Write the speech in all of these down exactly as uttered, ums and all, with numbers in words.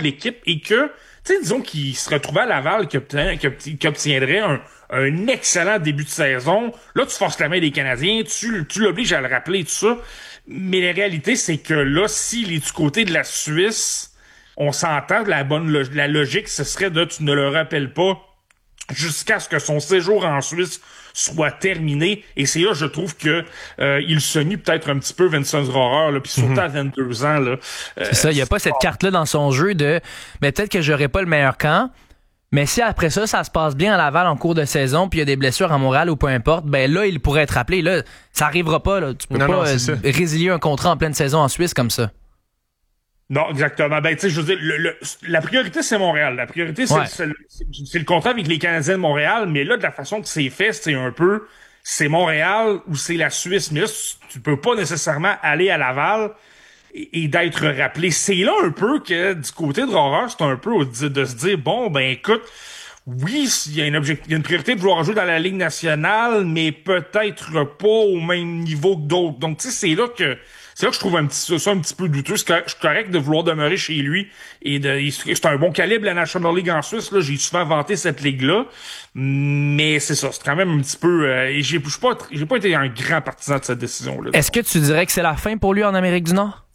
l'équipe et que, tu sais, disons qu'il se retrouvait à Laval, qu'il obtient, qu'il obtiendrait un, un excellent début de saison. Là, tu forces la main des Canadiens, tu, tu l'obliges à le rappeler, tout ça. Mais la réalité, c'est que là, s'il est du côté de la Suisse, on s'entend, la bonne, la logique, ce serait de, tu ne le rappelles pas jusqu'à ce que son séjour en Suisse soit terminé. Et c'est là, je trouve que euh, il se nie peut-être un petit peu Vincent Rohrer, là, puis surtout mm-hmm. à vingt-deux ans. Là, euh, c'est ça, il n'y a pas cette carte-là dans son jeu de mais peut-être que j'aurais pas le meilleur camp, mais si après ça, ça se passe bien à Laval en cours de saison, puis il y a des blessures à Montréal ou peu importe, ben là, il pourrait être rappelé. Là, ça arrivera pas. Là. Tu peux non, pas non, euh, résilier un contrat en pleine saison en Suisse comme ça. Non, exactement. Ben, tu sais, je veux dire, le, le, la priorité, c'est Montréal. La priorité, c'est, ouais. c'est, c'est, c'est le contrat avec les Canadiens de Montréal, mais là, de la façon que c'est fait, c'est un peu, c'est Montréal ou c'est la Suisse. Mais là, tu peux pas nécessairement aller à Laval et, et d'être rappelé. C'est là un peu que, du côté de Rohrer, c'est un peu de, de se dire, bon, ben, écoute, oui, il y a une objectif, il y a une priorité de vouloir jouer dans la Ligue nationale, mais peut-être pas au même niveau que d'autres. Donc, tu sais, c'est là que, c'est là que je trouve un petit, ça un petit peu douteux. C'est correct, correct de vouloir demeurer chez lui et de, c'est un bon calibre, la National League en Suisse, là. J'ai souvent vanté cette ligue-là. Mais c'est ça, c'est quand même un petit peu, euh, et j'ai, j'ai pas, j'ai pas été un grand partisan de cette décision-là. Est-ce que tu dirais que c'est la fin pour lui en Amérique du Nord?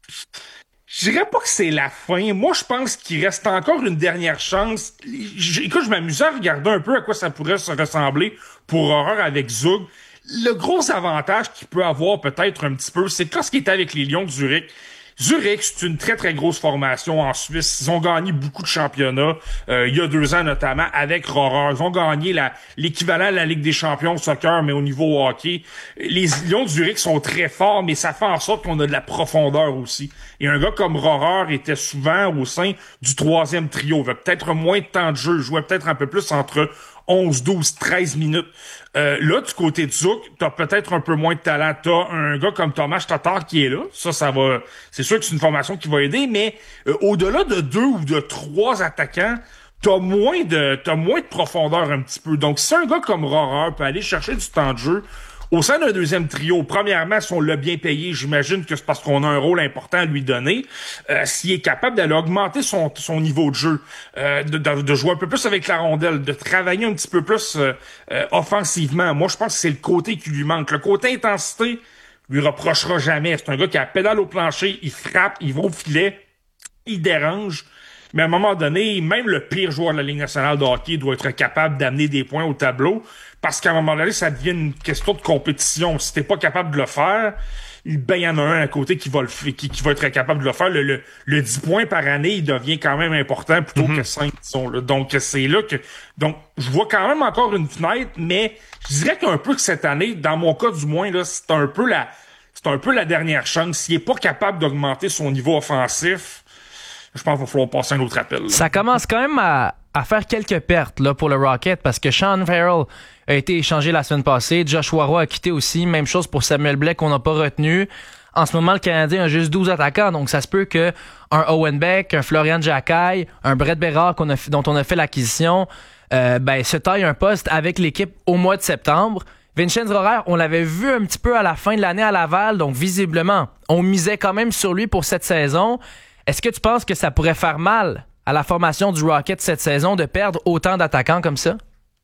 Je dirais pas que c'est la fin. Moi, je pense qu'il reste encore une dernière chance. Écoute, je m'amusais à regarder un peu à quoi ça pourrait se ressembler pour Rohrer avec Zug. Le gros avantage qu'il peut avoir peut-être un petit peu, c'est que lorsqu'il était avec les Lions de Zurich, Zurich, c'est une très, très grosse formation en Suisse. Ils ont gagné beaucoup de championnats, euh, il y a deux ans notamment, avec Rohrer. Ils ont gagné la, l'équivalent de la Ligue des champions de soccer, mais au niveau hockey. Les Lions de Zurich sont très forts, mais ça fait en sorte qu'on a de la profondeur aussi. Et un gars comme Rohrer était souvent au sein du troisième trio. Il avait peut-être moins de temps de jeu, jouait peut-être un peu plus entre onze, douze, treize minutes. Euh, là, du côté de Zouk, t'as peut-être un peu moins de talent. T'as un gars comme Thomas Tatar qui est là. Ça, ça va... C'est sûr que c'est une formation qui va aider, mais euh, au-delà de deux ou de trois attaquants, t'as moins de t'as moins de profondeur un petit peu. Donc, si un gars comme Rohrer peut aller chercher du temps de jeu, au sein d'un deuxième trio, premièrement, si on l'a bien payé, j'imagine que c'est parce qu'on a un rôle important à lui donner. Euh, s'il est capable d'aller augmenter son, son niveau de jeu, euh, de, de, de jouer un peu plus avec la rondelle, de travailler un petit peu plus euh, euh, offensivement, moi, je pense que c'est le côté qui lui manque. Le côté intensité, lui reprochera jamais. C'est un gars qui a la pédale au plancher, il frappe, il va au filet, il dérange. Mais à un moment donné, même le pire joueur de la Ligue nationale de hockey doit être capable d'amener des points au tableau, parce qu'à un moment donné, ça devient une question de compétition. Si t'es pas capable de le faire, ben il y en a un à côté qui va le qui, qui va être capable de le faire. Le, le, le dix points par année, il devient quand même important plutôt mm-hmm. que cinq, disons. Là. Donc c'est là que donc je vois quand même encore une fenêtre, mais je dirais qu'un peu que cette année, dans mon cas du moins, là, c'est un peu la c'est un peu la dernière chance. S'il est pas capable d'augmenter son niveau offensif, je pense qu'il va falloir passer un autre appel. Là. Ça commence quand même à, à faire quelques pertes là, pour le Rocket parce que Sean Farrell a été échangé la semaine passée. Joshua Roy a quitté aussi. Même chose pour Samuel Blais qu'on n'a pas retenu. En ce moment, le Canadien a juste douze attaquants. Donc, ça se peut que un Owen Beck, un Florian Jacquet, un Brett Bérard qu'on a, dont on a fait l'acquisition euh, ben, se taille un poste avec l'équipe au mois de septembre. Vincent Rohrer, on l'avait vu un petit peu à la fin de l'année à Laval. Donc, visiblement, on misait quand même sur lui pour cette saison. Est-ce que tu penses que ça pourrait faire mal à la formation du Rocket cette saison de perdre autant d'attaquants comme ça?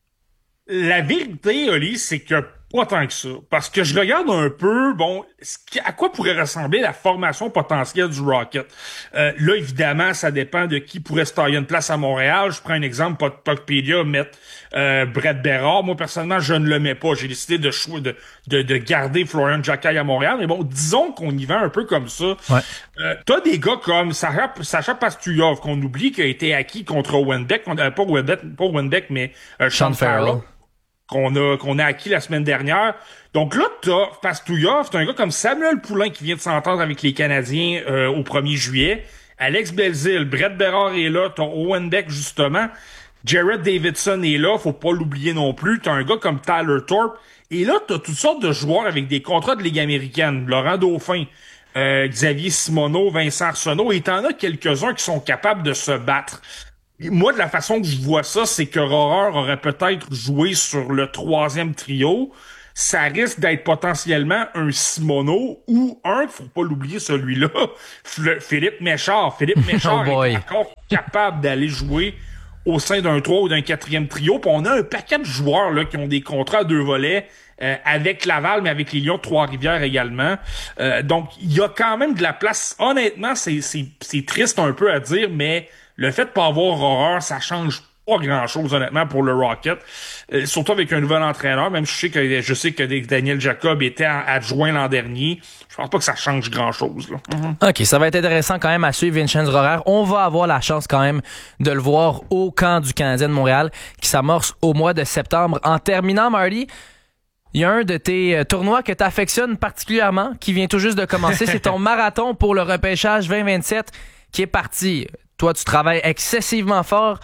La vérité, Oli, c'est que pas tant que ça. Parce que je regarde un peu, bon, à quoi pourrait ressembler la formation potentielle du Rocket. Euh, là, évidemment, ça dépend de qui pourrait se tailler une place à Montréal. Je prends un exemple, Puckpedia mettre euh, Brett Bérard. Moi, personnellement, je ne le mets pas. J'ai décidé de choix de, de, de garder Florian Jacquet à Montréal. Mais bon, disons qu'on y va un peu comme ça. Ouais. Euh, t'as des gars comme Sacha, Sacha Pastujov, qu'on oublie qui a été acquis contre Owen Beck. Euh, pas Owen Beck, pas Owen Beck, mais euh, Sean Farrell. qu'on a qu'on a acquis la semaine dernière. Donc là, t'as Pastujov, t'as un gars comme Samuel Poulain qui vient de s'entendre avec les Canadiens euh, au premier juillet. Alex Belzile, Brett Bérard est là, t'as Owen Beck justement. Jared Davidson est là, faut pas l'oublier non plus. T'as un gars comme Tyler Thorpe. Et là, t'as toutes sortes de joueurs avec des contrats de Ligue américaine. Laurent Dauphin, euh, Xavier Simoneau, Vincent Arsenault. Et t'en as quelques-uns qui sont capables de se battre. Moi, de la façon que je vois ça, c'est que Rohrer aurait peut-être joué sur le troisième trio. ça risque d'être potentiellement un Simoneau ou un, faut pas l'oublier celui-là, Philippe Méchard. Philippe Méchard oh est encore capable d'aller jouer au sein d'un trois ou d'un quatrième trio. Puis on a un paquet de joueurs là qui ont des contrats à deux volets euh, avec Laval, mais avec les Lions de Trois-Rivières également. Euh, donc, il y a quand même de la place. Honnêtement, c'est, c'est, c'est triste un peu à dire, mais le fait de pas avoir Horreur, ça change pas grand-chose, honnêtement, pour le Rocket. Euh, surtout avec un nouvel entraîneur. Même je sais que je sais que Daniel Jacob était adjoint l'an dernier. Je pense pas que ça change grand-chose. Là. Mm-hmm. OK, ça va être intéressant quand même à suivre Vincenz Rohrer. On va avoir la chance quand même de le voir au camp du Canadien de Montréal qui s'amorce au mois de septembre. En terminant, Marty, il y a un de tes tournois que tu affectionnes particulièrement qui vient tout juste de commencer. C'est ton marathon pour le repêchage vingt vingt-sept qui est parti. Toi, tu travailles excessivement fort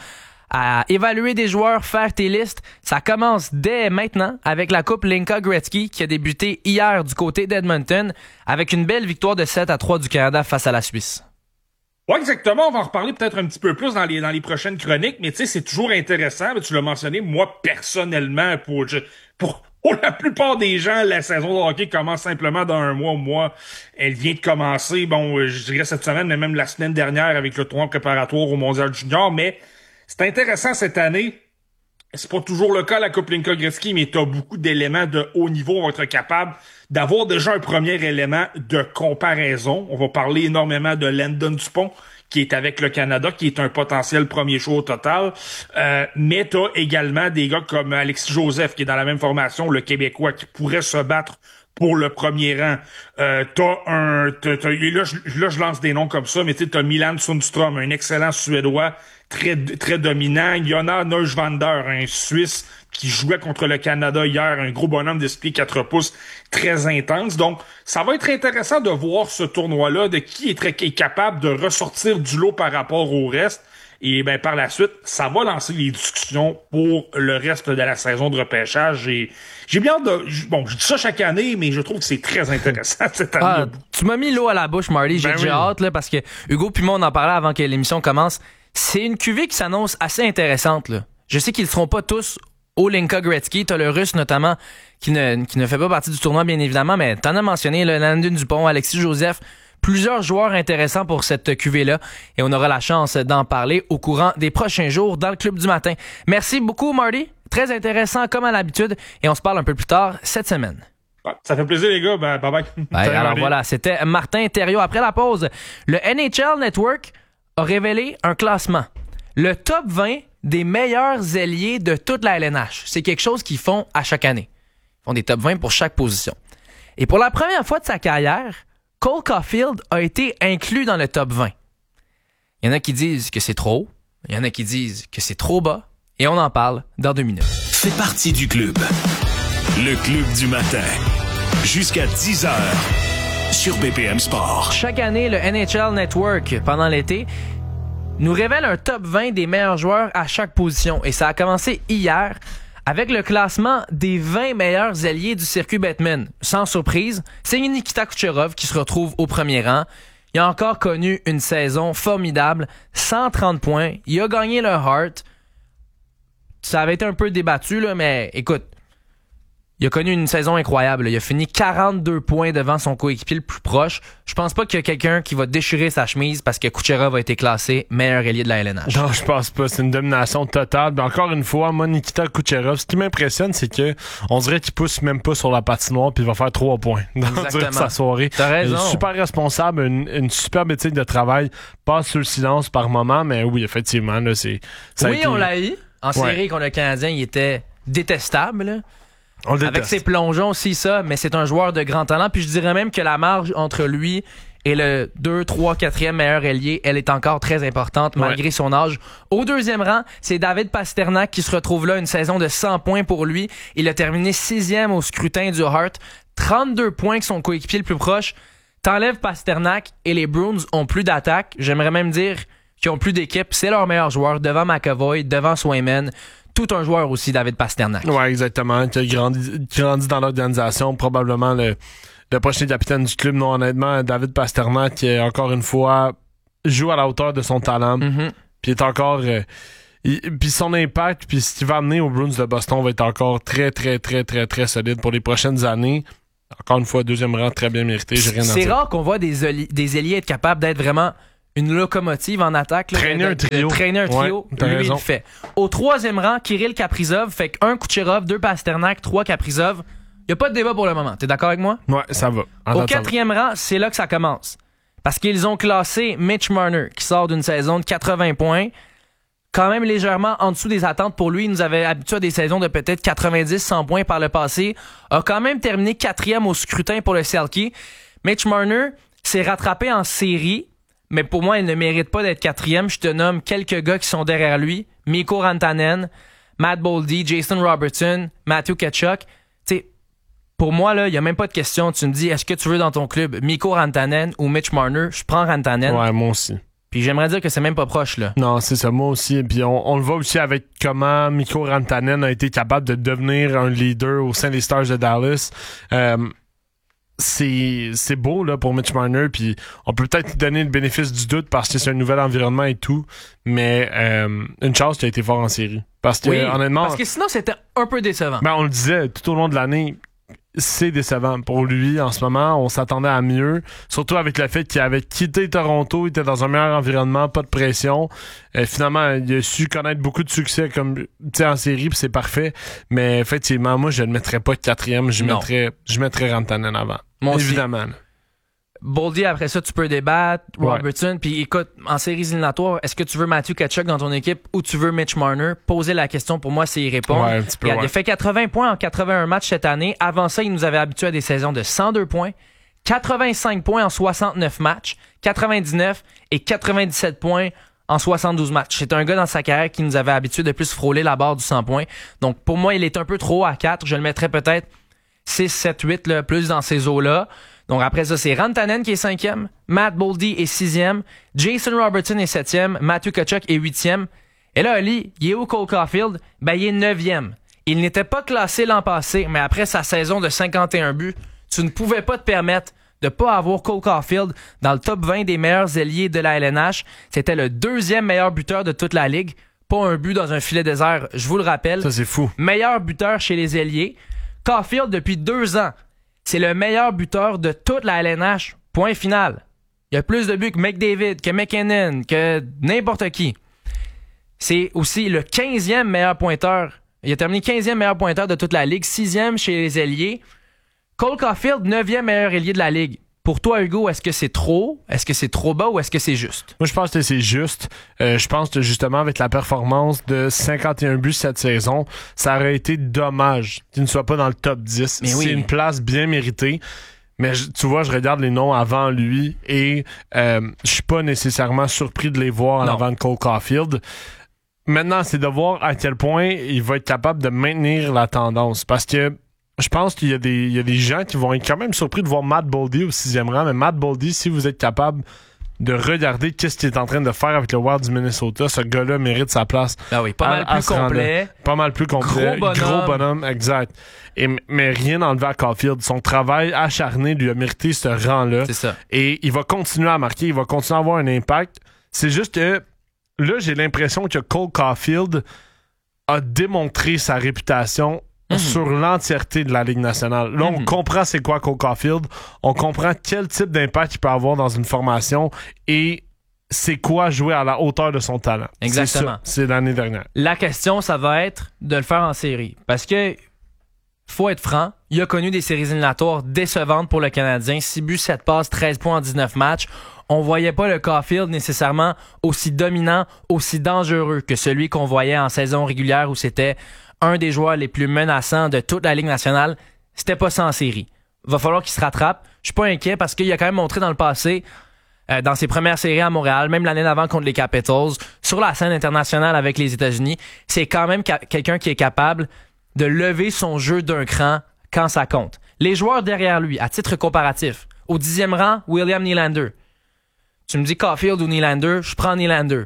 à évaluer des joueurs, faire tes listes. Ça commence dès maintenant avec la Coupe Linka Gretzky qui a débuté hier du côté d'Edmonton avec une belle victoire de sept à trois du Canada face à la Suisse. Ouais, exactement. On va en reparler peut-être un petit peu plus dans les dans les prochaines chroniques, mais tu sais, c'est toujours intéressant. Tu l'as mentionné, moi, personnellement, pour, pour, pour la plupart des gens, la saison de hockey commence simplement dans un mois. Moi, elle vient de commencer, bon, je dirais cette semaine, mais même la semaine dernière avec le tournoi préparatoire au Mondial Junior, mais c'est intéressant cette année. C'est pas toujours le cas à la Coupe Linka Gretzky, mais t'as beaucoup d'éléments de haut niveau. On va être capable d'avoir déjà un premier élément de comparaison. On va parler énormément de Landon Dupont, qui est avec le Canada, qui est un potentiel premier choix au total. Euh, mais t'as également des gars comme Alexis Joseph, qui est dans la même formation, le Québécois, qui pourrait se battre pour le premier rang. Euh, t'as un... T'as, t'as, là, je, là, je lance des noms comme ça, mais tu sais, t'as Milan Sundström, un excellent Suédois, très très dominant. Jonas Neuschwander, un Suisse qui jouait contre le Canada hier, un gros bonhomme d'esprit quatre pouces, très intense. Donc, ça va être intéressant de voir ce tournoi-là, de qui est, très, qui est capable de ressortir du lot par rapport au reste. Et ben par la suite, ça va lancer les discussions pour le reste de la saison de repêchage. Et j'ai bien hâte de... Bon, je dis ça chaque année, mais je trouve que c'est très intéressant cette année. Ah, tu m'as mis l'eau à la bouche, Marty. J'ai ben déjà oui. hâte, là, parce que Hugo puis moi, on en parlait avant que l'émission commence. C'est une cuvée qui s'annonce assez intéressante, là. Je sais qu'ils ne seront pas tous au Linka Gretzky. T'as le Russe, notamment, qui ne, qui ne fait pas partie du tournoi, bien évidemment, mais t'en as mentionné, là, Landon Dupont, Alexis Joseph, plusieurs joueurs intéressants pour cette cuvée-là. Et on aura la chance d'en parler au courant des prochains jours dans le Club du matin. Merci beaucoup, Marty. Très intéressant, comme à l'habitude. Et on se parle un peu plus tard cette semaine. Ça fait plaisir, les gars. Ben, bye bye. Ouais, alors Marty. Voilà, c'était Martin Thériault. Après la pause, le N H L Network a révélé un classement. Le top vingt des meilleurs ailiers de toute la L N H. C'est quelque chose qu'ils font à chaque année. Ils font des top vingt pour chaque position. Et pour la première fois de sa carrière, Cole Caulfield a été inclus dans le top vingt. Il y en a qui disent que c'est trop, il y en a qui disent que c'est trop bas, et on en parle dans deux minutes. Fais partie du club. Le Club du matin. Jusqu'à dix heures sur B P M Sport. Chaque année, le N H L Network, pendant l'été, nous révèle un top vingt des meilleurs joueurs à chaque position. Et ça a commencé hier avec le classement des vingt meilleurs alliés du circuit Batman. Sans surprise, c'est Nikita Kucherov qui se retrouve au premier rang. Il a encore connu une saison formidable, cent trente points. Il a gagné le Hart. Ça avait été un peu débattu, là, mais écoute, il a connu une saison incroyable. Il a fini quarante-deux points devant son coéquipier le plus proche. Je pense pas qu'il y a quelqu'un qui va déchirer sa chemise parce que Kucherov a été classé meilleur ailier de la L N H. Non, je pense pas. C'est une domination totale. Mais encore une fois, moi, Nikita Kucherov, ce qui m'impressionne, c'est que on dirait qu'il pousse même pas sur la patinoire puis il va faire trois points dans sa soirée. T'as raison. Il est super responsable, une, une superbe éthique de travail. Passe sur le silence par moment, mais oui, effectivement, là, c'est... Ça oui, a été... on l'a eu. En ouais. série contre le Canadien, il était détestable, là. On le Avec déteste. ses plongeons aussi, ça, mais c'est un joueur de grand talent. Puis je dirais même que la marge entre lui et le deux, trois, quatrième meilleur ailier, elle est encore très importante malgré ouais. son âge. Au deuxième rang, c'est David Pasternak qui se retrouve là, une saison de cent points pour lui. Il a terminé sixième au scrutin du Hart. trente-deux points que son coéquipier le plus proche. T'enlèves Pasternak et les Bruins ont plus d'attaque. J'aimerais même dire qu'ils ont plus d'équipe. C'est leur meilleur joueur devant McAvoy, devant Swayman. Tout un joueur aussi, David Pasternak. Ouais, exactement. Qui a grandi, grandi dans l'organisation. Probablement le, le prochain capitaine du club. Non, honnêtement, David Pasternak, qui, encore une fois, joue à la hauteur de son talent. Mm-hmm. Puis est encore... Euh, Puis son impact, puis ce qu'il va amener aux Bruins de Boston va être encore très, très, très, très, très solide pour les prochaines années. Encore une fois, deuxième rang très bien mérité. J'ai rien à dire. C'est rare qu'on voit des, oli- des ailiers être capables d'être vraiment une locomotive en attaque. Là, traîner de, un trio. De traîner un trio, ouais, lui, raison. il le fait. Au troisième rang, Kirill Kaprizov fait qu'un Kucherov, deux Pasternak, trois Kaprizov. Il n'y a pas de débat pour le moment. T'es d'accord avec moi? Ouais, ça va. En Au attendant. quatrième rang, c'est là que ça commence. Parce qu'ils ont classé Mitch Marner, qui sort d'une saison de quatre-vingts points. Quand même légèrement en dessous des attentes pour lui. Il nous avait habitué à des saisons de peut-être quatre-vingt-dix à cent points par le passé. A quand même terminé quatrième au scrutin pour le Selke. Mitch Marner s'est rattrapé en série, mais pour moi, il ne mérite pas d'être quatrième. Je te nomme quelques gars qui sont derrière lui. Mikko Rantanen, Matt Boldy, Jason Robertson, Matthew Tkachuk. Tu sais, pour moi, là, il n'y a même pas de question. Tu me dis, est-ce que tu veux dans ton club Mikko Rantanen ou Mitch Marner? Je prends Rantanen. Ouais, moi aussi. Puis j'aimerais dire que c'est même pas proche, là. Non, c'est ça, moi aussi. Puis on, on le voit aussi avec comment Mikko Rantanen a été capable de devenir un leader au sein des Stars de Dallas. Euh, c'est, c'est beau là pour Mitch Marner, puis on peut peut-être lui donner le bénéfice du doute parce que c'est un nouvel environnement et tout, mais euh, une chance qu'il a été fort en série. Parce que, Oui, honnêtement... parce que sinon, c'était un peu décevant. Ben, on le disait, tout au long de l'année... C'est décevant pour lui en ce moment. On s'attendait à mieux. Surtout avec le fait qu'il avait quitté Toronto, il était dans un meilleur environnement, pas de pression. Euh, finalement, il a su connaître beaucoup de succès comme en série, puis c'est parfait. Mais effectivement, moi, je ne le mettrais pas quatrième. Je Non. mettrais, je mettrais Rantanen avant. Moi aussi. Évidemment. Boldy, après ça, tu peux débattre. Ouais. Robertson, puis écoute, en séries éliminatoires, est-ce que tu veux Matthew Tkachuk dans ton équipe ou tu veux Mitch Marner? Poser la question, pour moi, c'est y répondre. Ouais, un petit peu, il, a, ouais. il a fait quatre-vingts points en quatre-vingt-un matchs cette année. Avant ça, il nous avait habitués à des saisons de cent deux points, quatre-vingt-cinq points en soixante-neuf matchs, quatre-vingt-dix-neuf et quatre-vingt-dix-sept points en soixante-douze matchs. C'est un gars dans sa carrière qui nous avait habitués de plus frôler la barre du cent points. Donc, pour moi, il est un peu trop haut à quatre. Je le mettrais peut-être six, sept, huit, là, plus dans ces eaux-là. Donc après ça, c'est Rantanen qui est cinquième, Matt Boldy est sixième, Jason Robertson est septième, Matthew Tkachuk est huitième. Et là, Ali, il est où Cole Caulfield? Ben, il est neuvième. Il n'était pas classé l'an passé, mais après sa saison de cinquante et un buts, tu ne pouvais pas te permettre de pas avoir Cole Caulfield dans le top vingt des meilleurs ailiers de la L N H. C'était le deuxième meilleur buteur de toute la Ligue. Pas un but dans un filet désert, je vous le rappelle. Ça, c'est fou. Meilleur buteur chez les ailiers. Caulfield, depuis deux ans, c'est le meilleur buteur de toute la L N H. Point final. Il y a plus de buts que McDavid, que McKinnon, que n'importe qui. C'est aussi le quinzième meilleur pointeur. Il a terminé quinzième meilleur pointeur de toute la Ligue, sixième chez les ailiers. Cole Caulfield, neuvième meilleur ailier de la Ligue. Pour toi, Hugo, est-ce que c'est trop? Est-ce que c'est trop bas ou est-ce que c'est juste? Moi, je pense que c'est juste. Euh, je pense que justement, avec la performance de cinquante et un buts cette saison, ça aurait été dommage qu'il ne soit pas dans le top dix. Mais oui. C'est une place bien méritée. Mais je, tu vois, je regarde les noms avant lui et euh, je suis pas nécessairement surpris de les voir en Non. avant de Cole Caulfield. Maintenant, c'est de voir à quel point il va être capable de maintenir la tendance. Parce que je pense qu'il y a des, il y a des gens qui vont être quand même surpris de voir Matt Boldy au sixième rang. Mais Matt Boldy, si vous êtes capable de regarder qu'est-ce qu'il est en train de faire avec le Wild du Minnesota, ce gars-là mérite sa place. Ah oui, pas à- mal à plus ce rang-là. complet. Pas mal plus complet. Gros bonhomme. Gros bonhomme, exact. Et, mais rien enlevé à Caulfield. Son travail acharné lui a mérité ce rang-là. C'est ça. Et il va continuer à marquer, il va continuer à avoir un impact. C'est juste que là, j'ai l'impression que Cole Caulfield a démontré sa réputation Mhm. sur l'entièreté de la Ligue nationale. Là, on Mhm. comprend c'est quoi Cole Caulfield, on comprend quel type d'impact il peut avoir dans une formation et c'est quoi jouer à la hauteur de son talent. Exactement. C'est ça, c'est l'année dernière. La question, ça va être de le faire en série. Parce que, faut être franc, il a connu des séries éliminatoires décevantes pour le Canadien. six buts, sept passes, treize points en dix-neuf matchs. On voyait pas le Caulfield nécessairement aussi dominant, aussi dangereux que celui qu'on voyait en saison régulière où c'était un des joueurs les plus menaçants de toute la Ligue nationale. C'était pas ça en série. Va falloir qu'il se rattrape. Je suis pas inquiet parce qu'il a quand même montré dans le passé, euh, dans ses premières séries à Montréal, même l'année d'avant contre les Capitals, sur la scène internationale avec les États-Unis, c'est quand même ca- quelqu'un qui est capable de lever son jeu d'un cran quand ça compte. Les joueurs derrière lui, à titre comparatif, au dixième rang, William Nylander. Tu me dis Caulfield ou Nylander, je prends Nylander.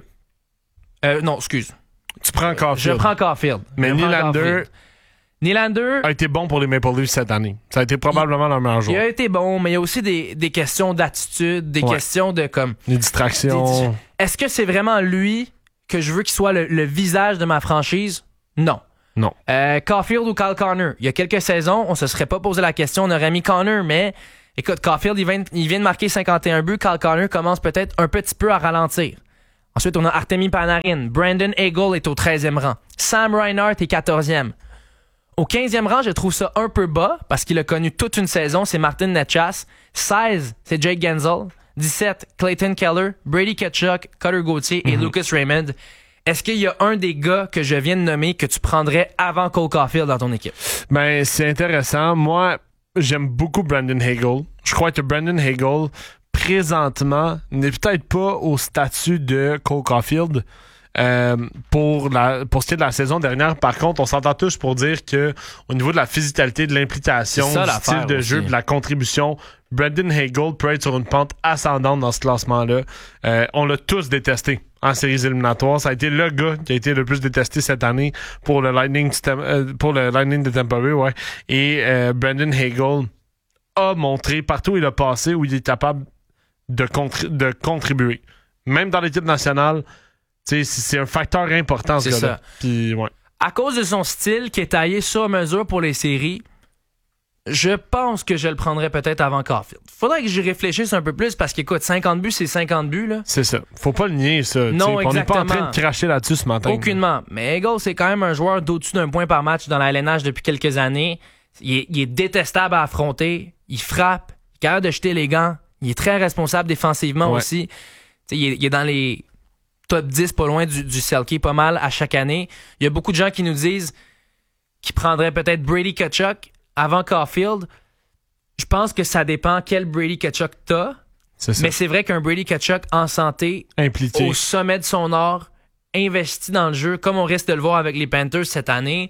Euh, non, excuse. Tu prends Je Caulfield. prends Caulfield. Mais Je prends Nylander Caulfield. Nylander, a été bon pour les Maple Leafs cette année. Ça a été probablement leur meilleur il joueur. a été bon, mais il y a aussi des, des questions d'attitude, des Ouais. questions de comme... Les distractions. Est-ce que c'est vraiment lui que je veux qu'il soit le, le visage de ma franchise? Non. Non. Euh, Caulfield ou Kyle Connor? Il y a quelques saisons, on se serait pas posé la question, on aurait mis Connor, mais écoute, Caulfield, il vient, il vient de marquer cinquante et un buts, Kyle Connor commence peut-être un petit peu à ralentir. Ensuite, on a Artemi Panarin, Brandon Hagel est au treizième rang, Sam Reinhart est quatorzième. Au quinzième rang, je trouve ça un peu bas, parce qu'il a connu toute une saison, c'est Martin Necas. seize, c'est Jake Gensel. dix-sept, Clayton Keller, Brady Tkachuk, Cutter Gauthier mm-hmm. et Lucas Raymond. Est-ce qu'il y a un des gars que je viens de nommer que tu prendrais avant Cole Caulfield dans ton équipe? Ben, c'est intéressant. Moi, j'aime beaucoup Brandon Hagel. Je crois que Brandon Hagel, présentement, n'est peut-être pas au statut de Cole Caulfield. Euh, pour la pour ce qui est de la saison dernière, par contre, on s'entend tous pour dire que au niveau de la physicalité, de l'implication, ça, du style de aussi. jeu, de la contribution, Brandon Hagel peut être sur une pente ascendante dans ce classement-là. Euh, on l'a tous détesté en séries éliminatoires. Ça a été le gars qui a été le plus détesté cette année pour le Lightning, euh, pour le Lightning de Tampa Bay, ouais. Et euh, Brandon Hagel a montré partout où il a passé où il est capable de, contri- de contribuer. Même dans l'équipe nationale, c'est, c'est un facteur important, ce c'est gars-là. Ça. Puis, ouais. À cause de son style qui est taillé sur mesure pour les séries, je pense que je le prendrais peut-être avant Caulfield. Faudrait que j'y réfléchisse un peu plus parce qu'écoute, cinquante buts, c'est cinquante buts, là. C'est ça. Faut pas le nier, ça. Non, on n'est pas en train exactement. de cracher là-dessus ce matin. Aucunement. Mais Hagel, c'est quand même un joueur d'au-dessus d'un point par match dans la L N H depuis quelques années. Il est, il est détestable à affronter. Il frappe. Il est capable de jeter les gants. Il est très responsable défensivement Ouais. aussi. T'sais, il, est, il est dans les top dix, pas loin du, du Selke, pas mal à chaque année. Il y a beaucoup de gens qui nous disent qu'ils prendraient peut-être Brady Tkachuk avant Caulfield. Je pense que ça dépend quel Brady Tkachuk t'as. C'est ça. Mais c'est vrai qu'un Brady Tkachuk en santé, Impliqué. au sommet de son art, investi dans le jeu, comme on risque de le voir avec les Panthers cette année.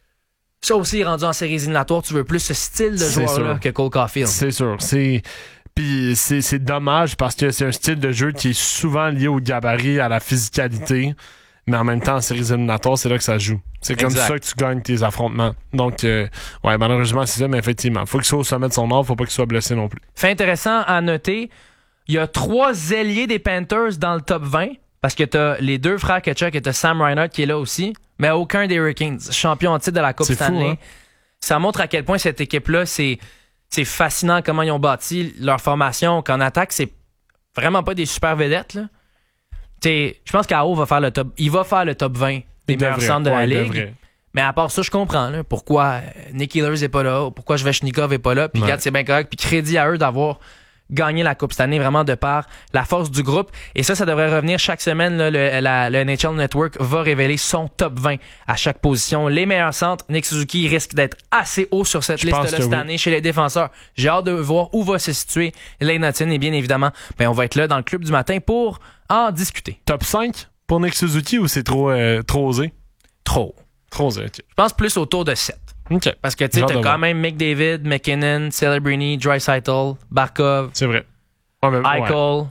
Ça aussi, rendu en séries éliminatoires, tu veux plus ce style de C'est joueur-là sûr. que Cole Caulfield. C'est sûr. C'est... Puis c'est, c'est dommage parce que c'est un style de jeu qui est souvent lié au gabarit, à la physicalité. Mais en même temps, en séries éliminatoires, c'est là que ça joue. C'est comme Exact. ça que tu gagnes tes affrontements. Donc, euh, ouais, malheureusement, c'est ça, mais effectivement, faut qu'il soit au sommet de son art, faut pas qu'il soit blessé non plus. Fait intéressant à noter, il y a trois ailiers des Panthers dans le top vingt, parce que t'as les deux frères Tkachuk et t'as Sam Reinhart qui est là aussi, mais aucun des Hurricanes, champion en titre de la Coupe C'est fou, Stanley. hein? Ça montre à quel point cette équipe-là, c'est, c'est fascinant comment ils ont bâti leur formation, qu'en attaque, c'est vraiment pas des super vedettes, là. T'sais, je pense qu'Ao va faire le top, il va faire le top vingt des Il meilleurs devrait. centres de la Ouais, il Ligue. devrait. Mais à part ça, je comprends là, pourquoi euh, Nick Ehlers est pas là, pourquoi Svechnikov est pas là, puis Ouais. regarde, c'est bien correct, puis crédit à eux d'avoir gagné la Coupe cette année vraiment de par la force du groupe. Et ça, ça devrait revenir chaque semaine. Là, le, la, le N H L Network va révéler son top vingt à chaque position. Les meilleurs centres, Nick Suzuki risque d'être assez haut sur cette Je pense liste-là que cette oui. année chez les défenseurs. J'ai hâte de voir où va se situer Lane Hutton et bien évidemment, ben, on va être là dans le club du matin pour en discuter. Top cinq pour Nick Suzuki ou c'est trop, euh, trop osé? Trop. Trop osé, ok. Je pense plus autour de sept. Ok. Parce que tu sais, Genre t'as de quand voir. même McDavid, McKinnon, Celebrini, Draisaitl, Barkov, C'est vrai. Ouais, mais, ouais. Eichel.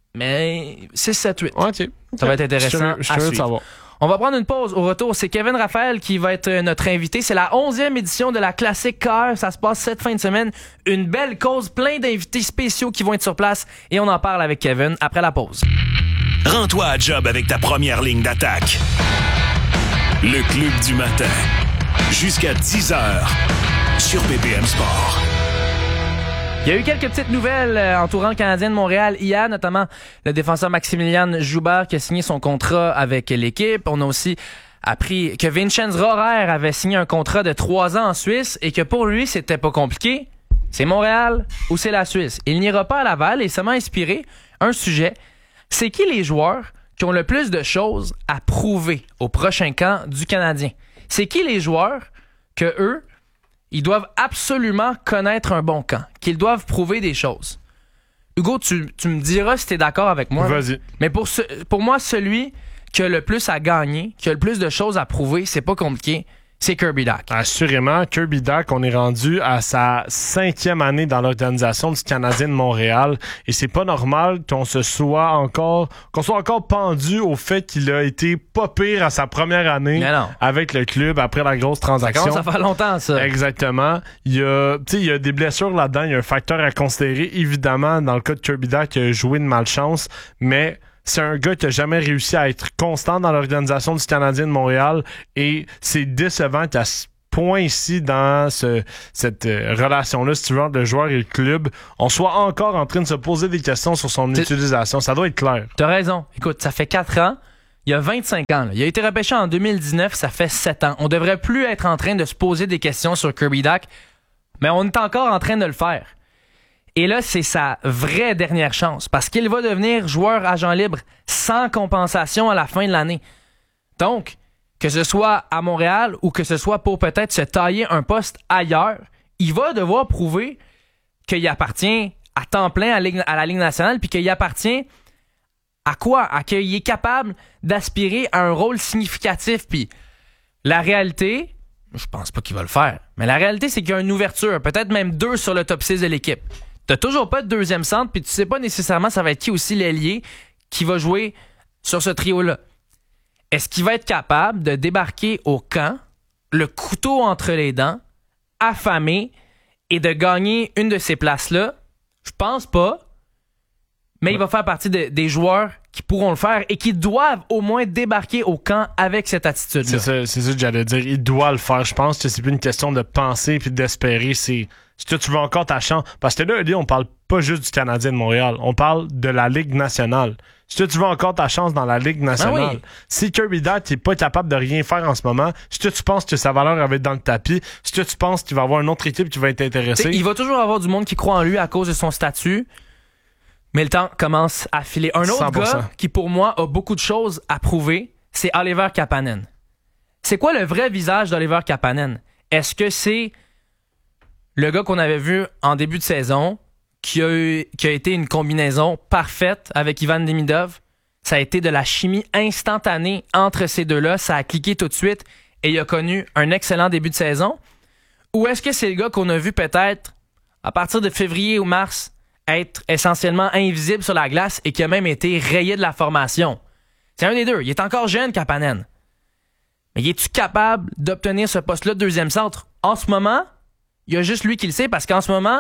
Mais six, sept, huit. Ouais, ok. Ça va être intéressant Je suis à curieux de suivre. savoir. On va prendre une pause. Au retour, c'est Kevin Raphaël qui va être notre invité. C'est la onzième édition de la Classique Car. Ça se passe cette fin de semaine. Une belle cause, plein d'invités spéciaux qui vont être sur place. Et on en parle avec Kevin après la pause. Rends-toi à job avec ta première ligne d'attaque. Le Club du matin. Jusqu'à dix heures sur B P M Sport. Il y a eu quelques petites nouvelles euh, entourant le Canadien de Montréal hier, notamment le défenseur Maximilian Joubert qui a signé son contrat avec l'équipe. On a aussi appris que Vincenz Rohrer avait signé un contrat de trois ans en Suisse et que pour lui, c'était pas compliqué. C'est Montréal ou c'est la Suisse. Il n'ira pas à Laval et ça m'a inspiré un sujet. C'est qui les joueurs qui ont le plus de choses à prouver au prochain camp du Canadien? C'est qui les joueurs que eux, ils doivent absolument connaître un bon camp, qu'ils doivent prouver des choses? Hugo, tu, tu me diras si t'es d'accord avec moi. Vas-y. Mais pour, ce, pour moi, celui qui a le plus à gagner, qui a le plus de choses à prouver, c'est pas compliqué, c'est Kirby Dach. Assurément, Kirby Dach, on est rendu à sa cinquième année dans l'organisation du Canadien de Montréal et c'est pas normal qu'on se soit encore qu'on soit encore pendu au fait qu'il a été pas pire à sa première année Mais non. avec le club après la grosse Ça transaction. commence à faire longtemps, ça. Exactement. Il y a, tu sais, il y a des blessures là-dedans. Il y a un facteur à considérer. Évidemment, dans le cas de Kirby Dach, il a joué de malchance, mais c'est un gars qui a jamais réussi à être constant dans l'organisation du Canadien de Montréal et c'est décevant qu'à ce point ici dans ce, cette euh, relation-là, si tu veux, entre le joueur et le club, on soit encore en train de se poser des questions sur son T'sais, utilisation. Ça doit être clair. T'as raison. Écoute, ça fait quatre ans. Il y a vingt-cinq ans. Là. Il a été repêché en deux mille dix-neuf. Ça fait sept ans. On devrait plus être en train de se poser des questions sur Kirby Dach, mais on est encore en train de le faire. Et là, c'est sa vraie dernière chance parce qu'il va devenir joueur agent libre sans compensation à la fin de l'année. Donc, que ce soit à Montréal ou que ce soit pour peut-être se tailler un poste ailleurs, il va devoir prouver qu'il appartient à temps plein à, Ligue, à la Ligue nationale puis qu'il appartient à quoi? À qu'il est capable d'aspirer à un rôle significatif. Puis la réalité, je pense pas qu'il va le faire, mais la réalité, c'est qu'il y a une ouverture, peut-être même deux sur le top six de l'équipe. T'as toujours pas de deuxième centre, puis tu sais pas nécessairement ça va être qui aussi l'ailier qui va jouer sur ce trio-là. Est-ce qu'il va être capable de débarquer au camp, le couteau entre les dents, affamé, et de gagner une de ces places-là? Je pense pas, mais il va faire partie de, des joueurs qui pourront le faire et qui doivent au moins débarquer au camp avec cette attitude-là. C'est ça, c'est ça que j'allais dire. Il doit le faire. Je pense que c'est plus une question de penser puis d'espérer. C'est est-ce que tu veux encore ta chance? Parce que là, on parle pas juste du Canadien de Montréal. On parle de la Ligue nationale. Est-ce que tu veux encore ta chance dans la Ligue nationale? Ah oui. Si Kirby Dach n'est pas capable de rien faire en ce moment, est-ce que tu penses que sa valeur va être dans le tapis? Est-ce que tu penses qu'il va y avoir une autre équipe qui va être intéressée? T'sais, il va toujours avoir du monde qui croit en lui à cause de son statut. Mais le temps commence à filer. Un autre cent pour cent. gars qui, pour moi, a beaucoup de choses à prouver, c'est Oliver Kapanen. C'est quoi le vrai visage d'Oliver Kapanen? Est-ce que c'est le gars qu'on avait vu en début de saison, qui a, eu, qui a été une combinaison parfaite avec Ivan Demidov? Ça a été de la chimie instantanée entre ces deux-là. Ça a cliqué tout de suite et il a connu un excellent début de saison. Ou est-ce que c'est le gars qu'on a vu peut-être à partir de février ou mars être essentiellement invisible sur la glace et qui a même été rayé de la formation? C'est un des deux. Il est encore jeune, Kapanen. Mais es-tu capable d'obtenir ce poste-là de deuxième centre? En ce moment, il y a juste lui qui le sait parce qu'en ce moment,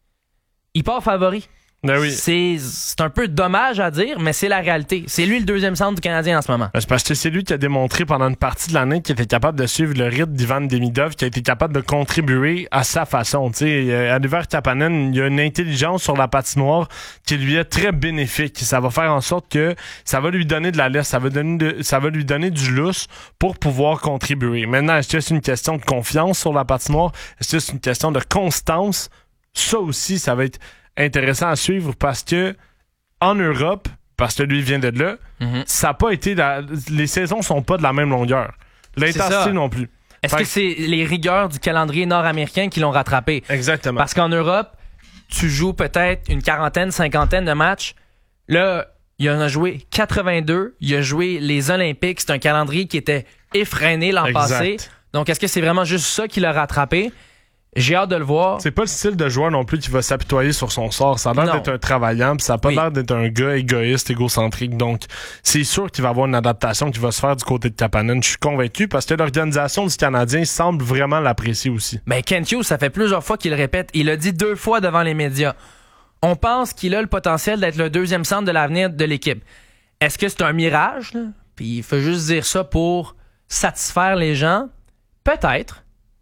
il part favori. Ben oui. C'est, c'est un peu dommage à dire, mais c'est la réalité. C'est lui le deuxième centre du Canadien en ce moment. Ben, c'est parce que c'est lui qui a démontré pendant une partie de l'année qu'il était capable de suivre le rythme d'Ivan Demidov, qui a été capable de contribuer à sa façon. T'sais, euh, Oliver Kapanen, il y a une intelligence sur la patinoire qui lui est très bénéfique. Ça va faire en sorte que ça va lui donner de la laisse, ça va, donner de, ça va lui donner du lousse pour pouvoir contribuer. Maintenant, est-ce que c'est une question de confiance sur la patinoire? Est-ce que c'est une question de constance? Ça aussi, ça va être intéressant à suivre parce que en Europe, parce que lui vient de là, mm-hmm. ça n'a pas été la, les saisons sont pas de la même longueur. L'intensité non plus. Est-ce fait que c'est les rigueurs du calendrier nord-américain qui l'ont rattrapé? Exactement. Parce qu'en Europe, tu joues peut-être une quarantaine, cinquantaine de matchs. Là, il en a joué quatre-vingt-deux. Il a joué les Olympiques. C'est un calendrier qui était effréné l'an exact. passé. Donc, est-ce que c'est vraiment juste ça qui l'a rattrapé? J'ai hâte de le voir. C'est pas le style de joueur non plus qui va s'apitoyer sur son sort. Ça a l'air non. d'être un travaillant, puis ça a pas oui. l'air d'être un gars égoïste, égocentrique. Donc, c'est sûr qu'il va y avoir une adaptation qui va se faire du côté de Kapanen. Je suis convaincu parce que l'organisation du Canadien semble vraiment l'apprécier aussi. Ben, Kent Hughes, ça fait plusieurs fois qu'il le répète. Il l'a dit deux fois devant les médias. On pense qu'il a le potentiel d'être le deuxième centre de l'avenir de l'équipe. Est-ce que c'est un mirage, là? Puis il faut juste dire ça pour satisfaire les gens? Peut-être.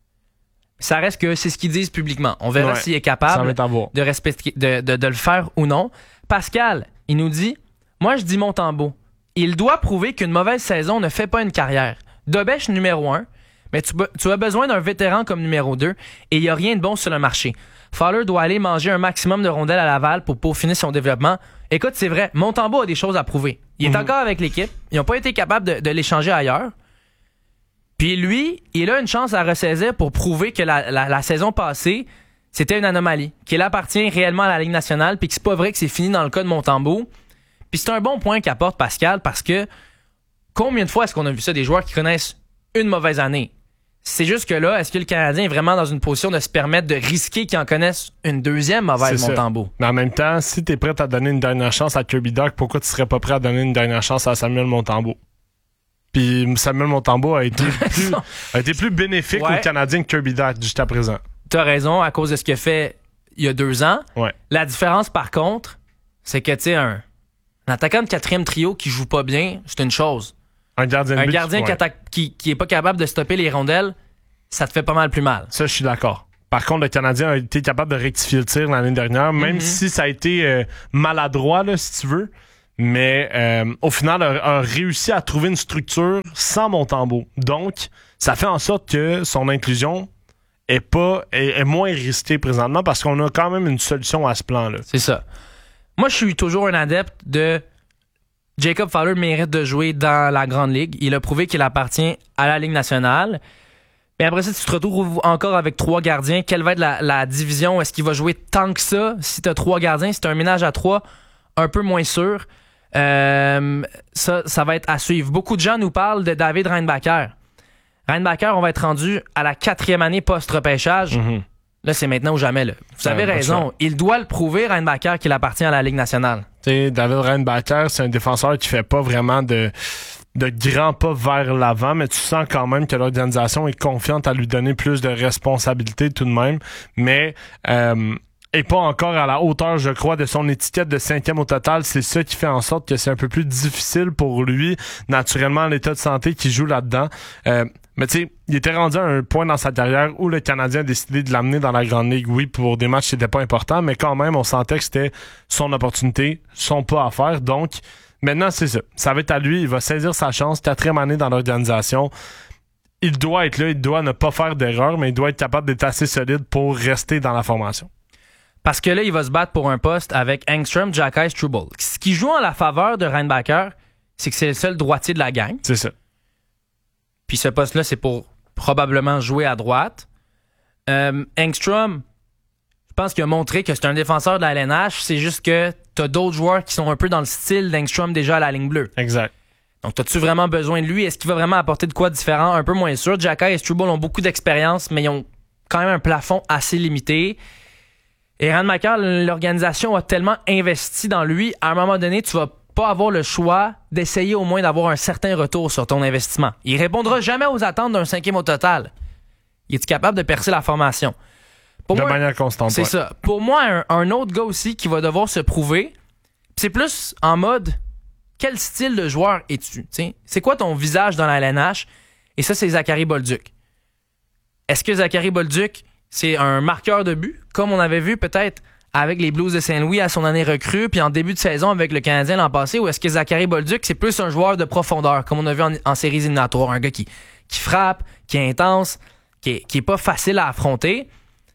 Ça reste que c'est ce qu'ils disent publiquement. On verra ouais, s'il est capable de, respecter, de, de, de le faire ou non. Pascal, il nous dit, moi je dis Montembeault, il doit prouver qu'une mauvaise saison ne fait pas une carrière. Dobèche numéro un, mais tu, tu as besoin d'un vétéran comme numéro deux et il n'y a rien de bon sur le marché. Fowler doit aller manger un maximum de rondelles à Laval pour peaufiner son développement. Écoute, c'est vrai, Montembeault a des choses à prouver. Il est mm-hmm. encore avec l'équipe. Ils n'ont pas été capables de, de l'échanger ailleurs. Puis lui, il a une chance à ressaisir pour prouver que la, la, la saison passée, c'était une anomalie, qu'il appartient réellement à la Ligue nationale, puis que c'est pas vrai que c'est fini dans le cas de Montembeault. Puis c'est un bon point qu'apporte Pascal, parce que combien de fois est-ce qu'on a vu ça, des joueurs qui connaissent une mauvaise année? C'est juste que là, est-ce que le Canadien est vraiment dans une position de se permettre de risquer qu'ils en connaissent une deuxième mauvaise Montembeault? Mais en même temps, si t'es prêt à donner une dernière chance à Kirby Dach, pourquoi tu serais pas prêt à donner une dernière chance à Samuel Montembeault? Puis Samuel Montembeault a été plus, a été plus bénéfique ouais. aux Canadiens que Kirby Dach jusqu'à présent. T'as raison, à cause de ce qu'il a fait il y a deux ans. Ouais. La différence, par contre, c'est que, tu sais, un, Un attaquant de quatrième trio qui joue pas bien, c'est une chose. Un gardien, de un but gardien qui, qui, attaque, qui, qui est pas capable de stopper les rondelles, ça te fait pas mal plus mal. Ça, je suis d'accord. Par contre, le Canadien a été capable de rectifier le tir l'année dernière, même mm-hmm. si ça a été euh, maladroit, là, si tu veux. Mais euh, au final, a, a réussi à trouver une structure sans Montembeault. Donc, ça fait en sorte que son inclusion est pas est, est moins risquée présentement parce qu'on a quand même une solution à ce plan-là. C'est ça. Moi, je suis toujours un adepte de Jacob Fowler mérite de jouer dans la Grande Ligue. Il a prouvé qu'il appartient à la Ligue nationale. Mais après ça, tu te retrouves encore avec trois gardiens. Quelle va être la, la division? Est-ce qu'il va jouer tant que ça? Si tu as trois gardiens, si tu as un ménage à trois, un peu moins sûr. Euh, ça, ça va être à suivre. Beaucoup de gens nous parlent de David Reinbacher. Reinbacher, on va être rendu à la quatrième année post-repêchage. Mm-hmm. Là, c'est maintenant ou jamais. Là. Vous avez ouais, raison. Il doit le prouver, Reinbacher, qu'il appartient à la Ligue nationale. T'sais, David Reinbacher, c'est un défenseur qui fait pas vraiment de, de grands pas vers l'avant, mais tu sens quand même que l'organisation est confiante à lui donner plus de responsabilités tout de même. Mais euh, est pas encore à la hauteur, je crois, de son étiquette de cinquième au total. C'est ça qui fait en sorte que c'est un peu plus difficile pour lui, naturellement, l'état de santé qui joue là-dedans. Euh, Mais tu sais, il était rendu à un point dans sa carrière où le Canadien a décidé de l'amener dans la Grande Ligue. Oui, pour des matchs, c'était pas important, mais quand même, on sentait que c'était son opportunité, son pas à faire. Donc, maintenant, c'est ça. Ça va être à lui. Il va saisir sa chance. Quatrième année dans l'organisation. Il doit être là. Il doit ne pas faire d'erreur, mais il doit être capable d'être assez solide pour rester dans la formation. Parce que là, il va se battre pour un poste avec Engstrom, Jacky, Struble. Ce qui joue en la faveur de Reinbacher, c'est que c'est le seul droitier de la gang. C'est ça. Puis ce poste-là, c'est pour probablement jouer à droite. Euh, Engstrom, je pense qu'il a montré que c'est un défenseur de la L N H. C'est juste que t'as d'autres joueurs qui sont un peu dans le style d'Engstrom déjà à la ligne bleue. Exact. Donc, t'as-tu vraiment besoin de lui? Est-ce qu'il va vraiment apporter de quoi de différent? Un peu moins sûr. Jacky et Struble ont beaucoup d'expérience, mais ils ont quand même un plafond assez limité. Et Reinbacher, l'organisation a tellement investi dans lui, à un moment donné, tu vas pas avoir le choix d'essayer au moins d'avoir un certain retour sur ton investissement. Il répondra jamais aux attentes d'un cinquième au total. Il est capable de percer la formation? Pour de moi, manière constante. C'est ouais. ça. Pour moi, un, un autre gars aussi qui va devoir se prouver, c'est plus en mode quel style de joueur es-tu? T'sais? C'est quoi ton visage dans la L N H? Et ça, c'est Zachary Bolduc. Est-ce que Zachary Bolduc, c'est un marqueur de but, comme on avait vu peut-être avec les Blues de Saint-Louis à son année recrue, puis en début de saison avec le Canadien l'an passé, ou est-ce que Zachary Bolduc, c'est plus un joueur de profondeur, comme on a vu en, en séries éliminatoires, un gars qui, qui frappe, qui est intense, qui est, qui est pas facile à affronter?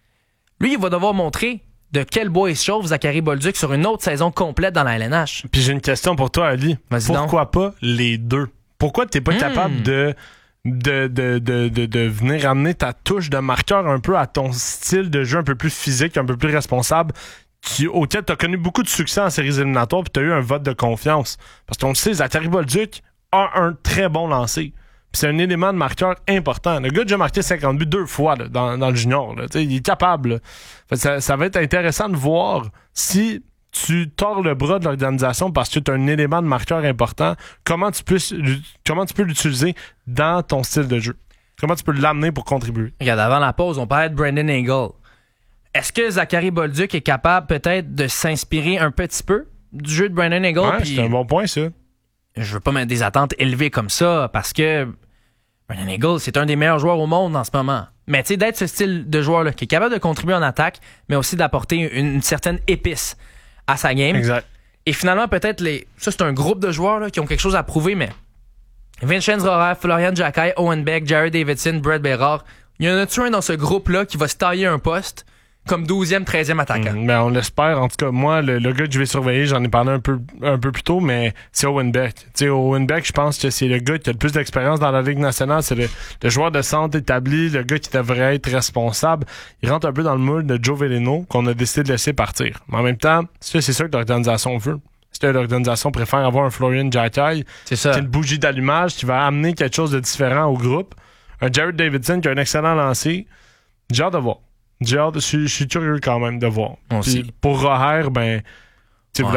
Lui, il va devoir montrer de quel bois il se chauffe, Zachary Bolduc, sur une autre saison complète dans la L N H. Puis j'ai une question pour toi, Ali. Vas-y Pourquoi donc. pas les deux? Pourquoi t'es pas mmh. capable de... De, de, de, de, de venir amener ta touche de marqueur un peu à ton style de jeu un peu plus physique, un peu plus responsable, qui, auquel tu as connu beaucoup de succès en séries éliminatoires puis tu as eu un vote de confiance. Parce qu'on le sait, Zachary Bolduc a un très bon lancer. Puis c'est un élément de marqueur important. Le gars a déjà marqué cinquante buts deux fois là, dans, dans le junior. Là. Il est capable. Là. Fait ça, ça va être intéressant de voir si tu tords le bras de l'organisation parce que tu as un élément de marqueur important, comment tu peux, comment tu peux l'utiliser dans ton style de jeu? Comment tu peux l'amener pour contribuer? Regarde, avant la pause, on parlait de Brandon Hagel. Est-ce que Zachary Bolduc est capable peut-être de s'inspirer un petit peu du jeu de Brandon Hagel? Ouais, c'est un bon point, ça. Je veux pas mettre des attentes élevées comme ça parce que Brandon Hagel, c'est un des meilleurs joueurs au monde en ce moment. Mais tu sais, d'être ce style de joueur-là qui est capable de contribuer en attaque, mais aussi d'apporter une, une certaine épice à sa game. Exact. Et finalement, peut-être, les ça, c'est un groupe de joueurs là, qui ont quelque chose à prouver, mais Vincenz Rohrer, Florian Jacky, Owen Beck, Jared Davidson, Brett Berard, il y en a-tu un dans ce groupe-là qui va se tailler un poste comme douzième, treizième attaquant? Mmh, ben on l'espère. En tout cas, moi, le, le gars que je vais surveiller, j'en ai parlé un peu, un peu plus tôt, mais c'est Owen Beck. Tu sais, Owen Beck, je pense que c'est le gars qui a le plus d'expérience dans la Ligue nationale. C'est le, le joueur de centre établi, le gars qui devrait être responsable. Il rentre un peu dans le moule de Joe Veleno qu'on a décidé de laisser partir. Mais en même temps, c'est ça que l'organisation veut. C'est que l'organisation préfère avoir un Florian Jacky c'est ça. qui a une bougie d'allumage, qui va amener quelque chose de différent au groupe. Un Jared Davidson qui a un excellent lancer. J'ai hâte de voir. J'ai hâte, je suis curieux quand même de voir. Puis pour Rohrer, ben, ouais. la,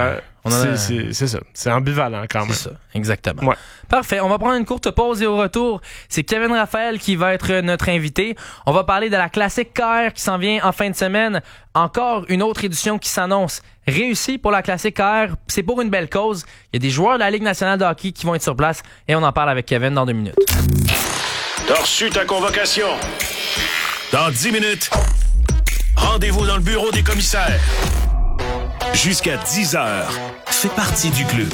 On en c'est, a... c'est, c'est ça. C'est ambivalent quand même. C'est ça, exactement. Ouais. Parfait. On va prendre une courte pause et au retour, c'est Kevin Raphaël qui va être notre invité. On va parler de la classique K R qui s'en vient en fin de semaine. Encore une autre édition qui s'annonce réussie pour la classique K R. C'est pour une belle cause. Il y a des joueurs de la Ligue nationale de hockey qui vont être sur place et on en parle avec Kevin dans deux minutes. T'as reçu ta convocation. Dans dix minutes, rendez-vous dans le bureau des commissaires. Jusqu'à dix heures, fais partie du club.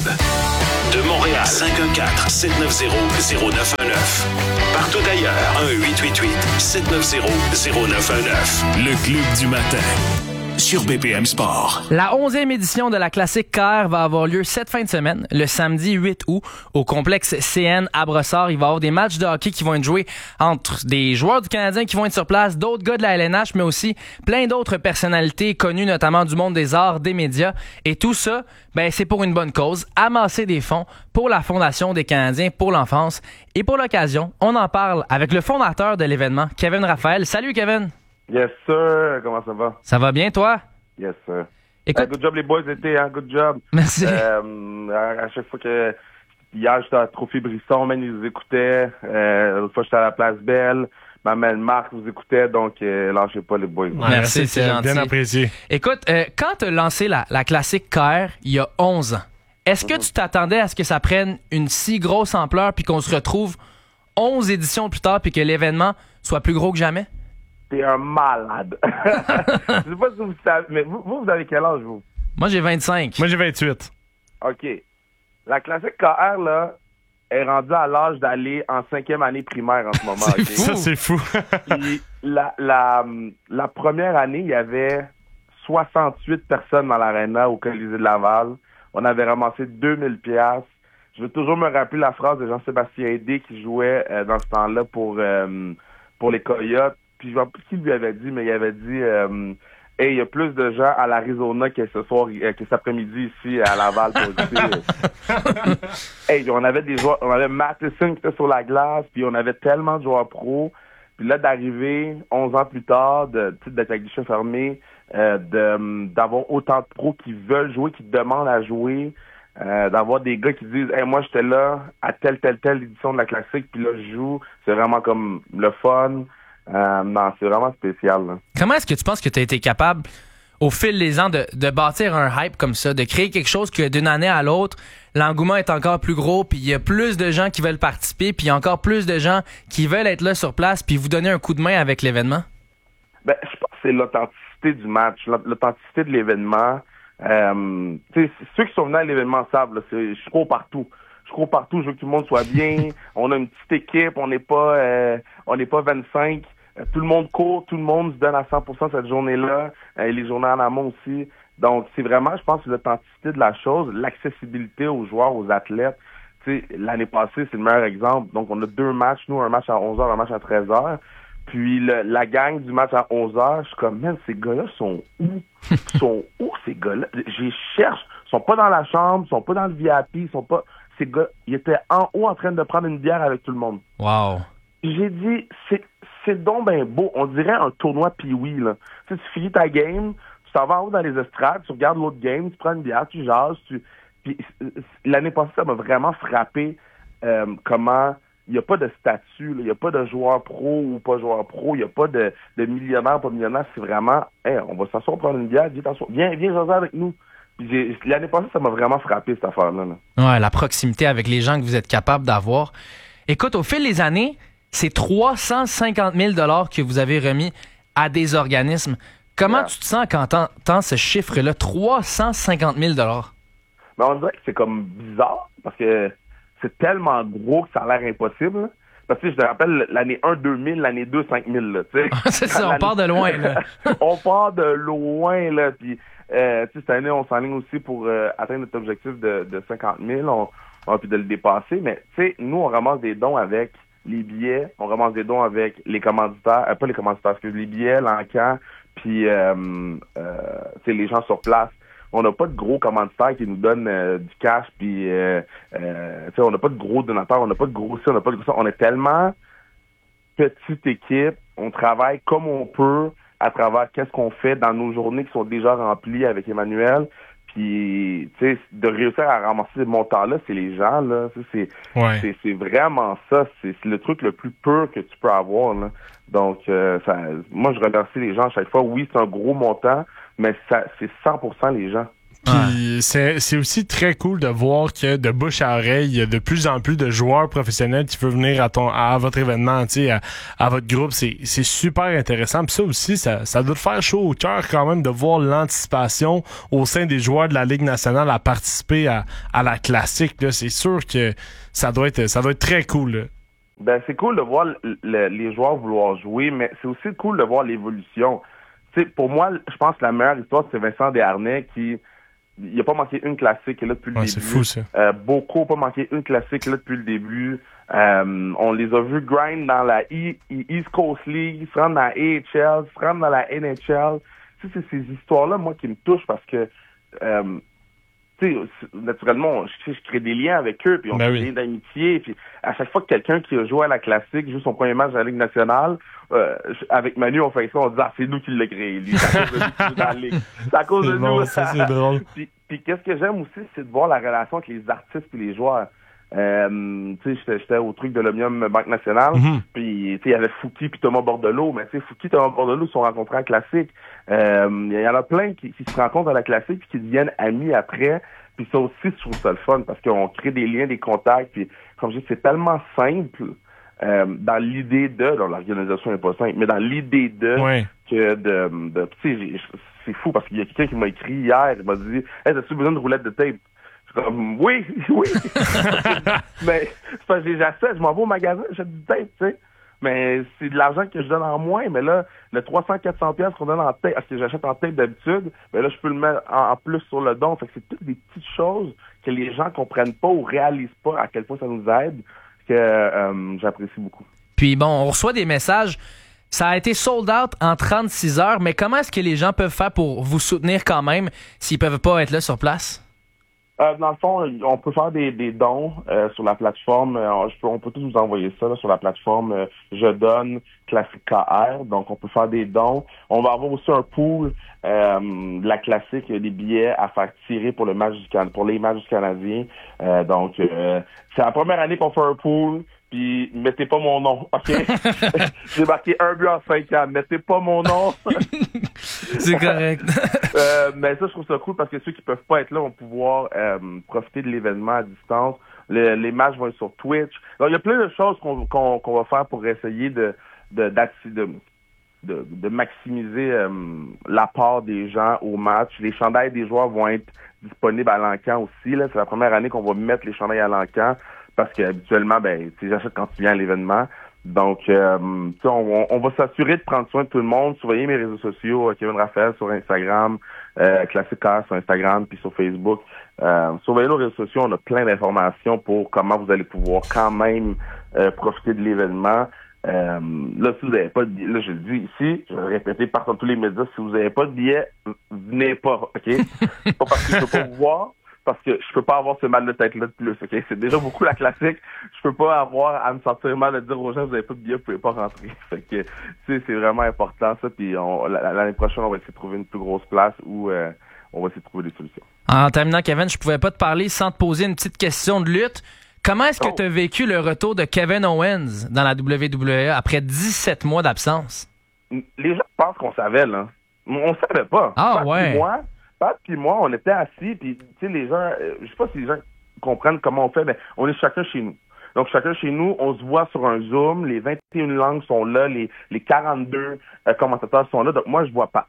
De Montréal, cinq un quatre, sept neuf zéro, zéro neuf un neuf. Partout ailleurs, un huit huit huit, sept neuf zéro, zéro neuf un neuf. Le club du matin, sur B P M Sport. La onzième édition de la classique K R va avoir lieu cette fin de semaine, le samedi huit août, au complexe C N à Brossard. Il va y avoir des matchs de hockey qui vont être joués entre des joueurs du Canadien qui vont être sur place, d'autres gars de la L N H, mais aussi plein d'autres personnalités connues, notamment du monde des arts, des médias. Et tout ça, ben, c'est pour une bonne cause, amasser des fonds pour la Fondation des Canadiens pour l'enfance. Et pour l'occasion, on en parle avec le fondateur de l'événement, Kevin Raphaël. Salut Kevin! Yes, sir. Comment ça va? Ça va bien, toi? Yes, sir. Écoute... Hey, good job, les boys, l'été, hein? Good job. Merci. Euh, à, à chaque fois que... Hier, j'étais à Trophée Brisson, man, ils vous écoutaient. Euh, l'autre fois, j'étais à la Place Belle. Ma mère Marc vous écoutait, donc euh, lâchez pas, les boys. Ouais, merci, c'est gentil. Bien apprécié. Écoute, euh, quand tu as lancé la, la classique K R il y a onze ans, est-ce que mm-hmm. tu t'attendais à ce que ça prenne une si grosse ampleur puis qu'on se retrouve onze éditions plus tard puis que l'événement soit plus gros que jamais? T'es un malade. Je sais pas si vous savez, mais vous, vous, vous avez quel âge, vous? Moi, j'ai vingt-cinq. Moi, j'ai vingt-huit. OK. La classique K R, là, est rendue à l'âge d'aller en cinquième année primaire en ce moment. C'est okay? fou. Ça, c'est fou. Puis, la, la, la première année, il y avait soixante-huit personnes dans l'aréna au Colisée de Laval. On avait ramassé deux mille piastres. Je veux toujours me rappeler la phrase de Jean-Sébastien Aidé qui jouait euh, dans ce temps-là pour, euh, pour les Coyotes. Puis je ne sais plus qui lui avait dit, mais il avait dit euh, hey, il y a plus de gens à l'Arizona que ce soir, euh, que cet après-midi ici à Laval pour ici. Hey, on avait des joueurs, on avait Matheson qui était sur la glace, puis on avait tellement de joueurs pros. Puis là, d'arriver onze ans plus tard, de, d'être avec guichet fermé, euh, de, d'avoir autant de pros qui veulent jouer, qui demandent à jouer, euh, d'avoir des gars qui disent hey, moi j'étais là à telle, telle, telle édition de la classique, puis là je joue, c'est vraiment comme le fun. Euh, non, c'est vraiment spécial. Là. Comment est-ce que tu penses que tu as été capable, au fil des ans, de, de bâtir un hype comme ça, de créer quelque chose que d'une année à l'autre, l'engouement est encore plus gros, puis il y a plus de gens qui veulent participer, puis il y a encore plus de gens qui veulent être là sur place, puis vous donner un coup de main avec l'événement? Ben, je pense que c'est l'authenticité du match, l'authenticité de l'événement. Euh, ceux qui sont venus à l'événement savent, là, c'est, je cours partout. Je cours partout, je veux que tout le monde soit bien. On a une petite équipe, on n'est pas, euh, on n'est pas vingt-cinq. Tout le monde court, tout le monde se donne à cent pour cent cette journée-là, et les journées en amont aussi. Donc, c'est vraiment, je pense, l'authenticité de la chose, l'accessibilité aux joueurs, aux athlètes. Tu sais, l'année passée, c'est le meilleur exemple. Donc, on a deux matchs, nous, un match à onze heures, un match à treize heures. Puis, le, la gang du match à onze heures, je suis comme, man, ces gars-là sont où? Ils sont où, ces gars-là? J'y cherche. Ils sont pas dans la chambre, ils sont pas dans le V I P, ils sont pas... Ces gars, ils étaient en haut en train de prendre une bière avec tout le monde. Wow. J'ai dit, c'est, c'est donc ben beau. On dirait un tournoi pee-wee, là. Tu sais, tu finis ta game, tu t'en vas en haut dans les estrades, tu regardes l'autre game, tu prends une bière, tu jases, tu... Puis, l'année passée, ça m'a vraiment frappé euh, comment il n'y a pas de statut, il n'y a pas de joueur pro ou pas joueur pro, il n'y a pas de, de millionnaire, pas millionnaire. C'est vraiment, hey, on va s'asseoir, prendre une bière, viens, viens, viens jaser avec nous. Puis j'ai, l'année passée, ça m'a vraiment frappé, cette affaire-là. Là. Ouais, la proximité avec les gens que vous êtes capable d'avoir. Écoute, au fil des années, c'est trois cent cinquante mille dollars que vous avez remis à des organismes. Comment yeah. tu te sens quand t'entends ce chiffre-là, trois cent cinquante mille dollars? Ben, on dirait que c'est comme bizarre, parce que c'est tellement gros que ça a l'air impossible. Là. Parce que je te rappelle, l'année un, deux mille, l'année deux, cinq mille. Là, c'est ça, on part de loin. Là. on part de loin, là, puis... Euh, cette année, on s'enligne aussi pour euh, atteindre notre objectif de, de cinquante mille, on, on a pu de le dépasser, mais tu sais, nous, on ramasse des dons avec les billets, on ramasse des dons avec les commanditaires, euh, pas les commanditaires, excusez, les billets, l'encan, puis euh, euh, les gens sur place. On n'a pas de gros commanditaires qui nous donnent euh, du cash, puis euh, euh, on n'a pas de gros donateurs, on n'a pas de gros ci, on n'a pas de gros ça. On est tellement petite équipe, on travaille comme on peut, à travers qu'est-ce qu'on fait dans nos journées qui sont déjà remplies avec Emmanuel. Puis, tu sais, de réussir à ramasser ces montants-là, c'est les gens, là. C'est, ouais. c'est, c'est vraiment ça. C'est, c'est le truc le plus pur que tu peux avoir, là. Donc, euh, ça, moi, je remercie les gens à chaque fois. Oui, c'est un gros montant, mais ça, c'est cent pour cent les gens. Puis ouais. c'est, c'est aussi très cool de voir que de bouche à oreille, il y a de plus en plus de joueurs professionnels qui peuvent venir à ton à votre événement, tu sais, à, à votre groupe. C'est, c'est super intéressant. Puis ça aussi, ça, ça doit te faire chaud au cœur quand même de voir l'anticipation au sein des joueurs de la Ligue nationale à participer à, à la classique. Là. C'est sûr que ça doit être ça doit être très cool. Là. Ben, c'est cool de voir le, le, les joueurs vouloir jouer, mais c'est aussi cool de voir l'évolution. Tu sais, pour moi, je pense que la meilleure histoire, c'est Vincent Desharnais qui il n'a pas manqué une classique là depuis le ouais, début. C'est fou, ça. Euh, Boko n'a pas manqué une classique là depuis le début. Euh, on les a vus grind dans la e- East Coast League, se rendre dans la A H L, se rendre dans la N H L. Tu sais, c'est ces histoires-là, moi, qui me touchent parce que, euh, tu sais, naturellement, je, je crée des liens avec eux, puis on ben crée oui. des liens d'amitié. Puis à chaque fois que quelqu'un qui a joué à la classique joue son premier match de la Ligue nationale, euh, avec Manu, on fait ça, on dit ah, c'est nous qui l'a créé, lui. C'est à cause de lui qui joue dans la Ligue. C'est à cause c'est de bon, nous. ça, c'est drôle. puis, puis qu'est-ce que j'aime aussi, c'est de voir la relation avec les artistes et les joueurs. Euh, tu sais, j'étais, j'étais au truc de l'Omnium Banque Nationale, Mm-hmm. puis tu sais, il y avait Fouki puis Thomas Bordelot, mais tu sais, Fouki et Thomas Bordelot se sont rencontrés en classique. Euh, il y en a plein qui, qui se rencontrent à la classique puis qui deviennent amis après. Puis ça aussi, je trouve ça le fun parce qu'on crée des liens, des contacts. Puis comme je dis, c'est tellement simple euh, dans l'idée de, dans l'organisation n'est pas simple, mais dans l'idée de Ouais. que de, de tu sais, c'est fou parce qu'il y a quelqu'un qui m'a écrit hier, il m'a dit, hey, as-tu besoin de roulette de tape? Je suis comme, oui, oui. Mais c'est parce que j'achète, je m'en vais au magasin, j'achète du tape, tu sais. Mais c'est de l'argent que je donne en moins, mais là, le trois cents à quatre cents piastres qu'on donne en tape, parce que j'achète en tape d'habitude, mais là, je peux le mettre en, en plus sur le don. Fait que c'est toutes des petites choses que les gens comprennent pas ou réalisent pas à quel point ça nous aide, que euh, j'apprécie beaucoup. Puis bon, on reçoit des messages. Ça a été sold out en trente-six heures, mais comment est-ce que les gens peuvent faire pour vous soutenir quand même s'ils peuvent pas être là sur place? Euh, dans le fond, on peut faire des, des dons euh, sur la plateforme. Euh, je peux, on peut tous vous envoyer ça là, sur la plateforme euh, Je donne Classique K R. Donc, on peut faire des dons. On va avoir aussi un pool euh, de la classique, des billets à faire tirer pour le match du Can- pour les matchs du Canadien. Euh, donc, euh, c'est la première année qu'on fait un pool. Puis, mettez pas mon nom, OK? J'ai marqué un but en cinq ans. Mettez pas mon nom. C'est correct. euh, mais ça, je trouve ça cool parce que ceux qui peuvent pas être là vont pouvoir euh, profiter de l'événement à distance. Le, les matchs vont être sur Twitch. Donc, il y a plein de choses qu'on, qu'on, qu'on va faire pour essayer de, de, de, de, de maximiser euh, l'apport des gens au match. Les chandails des joueurs vont être disponibles à l'encan aussi. Là. C'est la première année qu'on va mettre les chandails à l'encan. Parce qu'habituellement, ben, tu sais, j'achète quand tu viens à l'événement. Donc, euh, on, on va s'assurer de prendre soin de tout le monde. Surveillez mes réseaux sociaux, Kevin Raphaël sur Instagram, euh, Classique Car sur Instagram, puis sur Facebook. Euh, surveillez nos réseaux sociaux, on a plein d'informations pour comment vous allez pouvoir quand même euh, profiter de l'événement. Euh, là, si vous n'avez pas de billet, là, je le dis ici, je vais le répéter partout dans tous les médias, si vous n'avez pas de billet, venez pas, OK? C'est pas parce que je peux pas vous voir, parce que je peux pas avoir ce mal de tête-là de plus, OK? C'est déjà beaucoup la classique. Je peux pas avoir à me sentir mal de dire aux gens, vous avez pas de billet, vous pouvez pas rentrer. Fait que, tu sais, c'est vraiment important, ça, puis on, l'année prochaine, on va essayer de trouver une plus grosse place où euh, on va essayer de trouver des solutions. En terminant, Kevin, je pouvais pas te parler sans te poser une petite question de lutte. Comment est-ce que Oh. tu as vécu le retour de Kevin Owens dans la W W E après dix-sept mois d'absence? Les gens pensent qu'on savait, là. On savait pas. Ah, Pat ouais. Puis moi, Pat puis moi, on était assis, puis tu sais, les gens, euh, je sais pas si les gens comprennent comment on fait, mais on est chacun chez nous. Donc, chacun chez nous, on se voit sur un Zoom, les vingt et une langues sont là, les, les quarante-deux euh, commentateurs sont là, donc moi, je vois pas.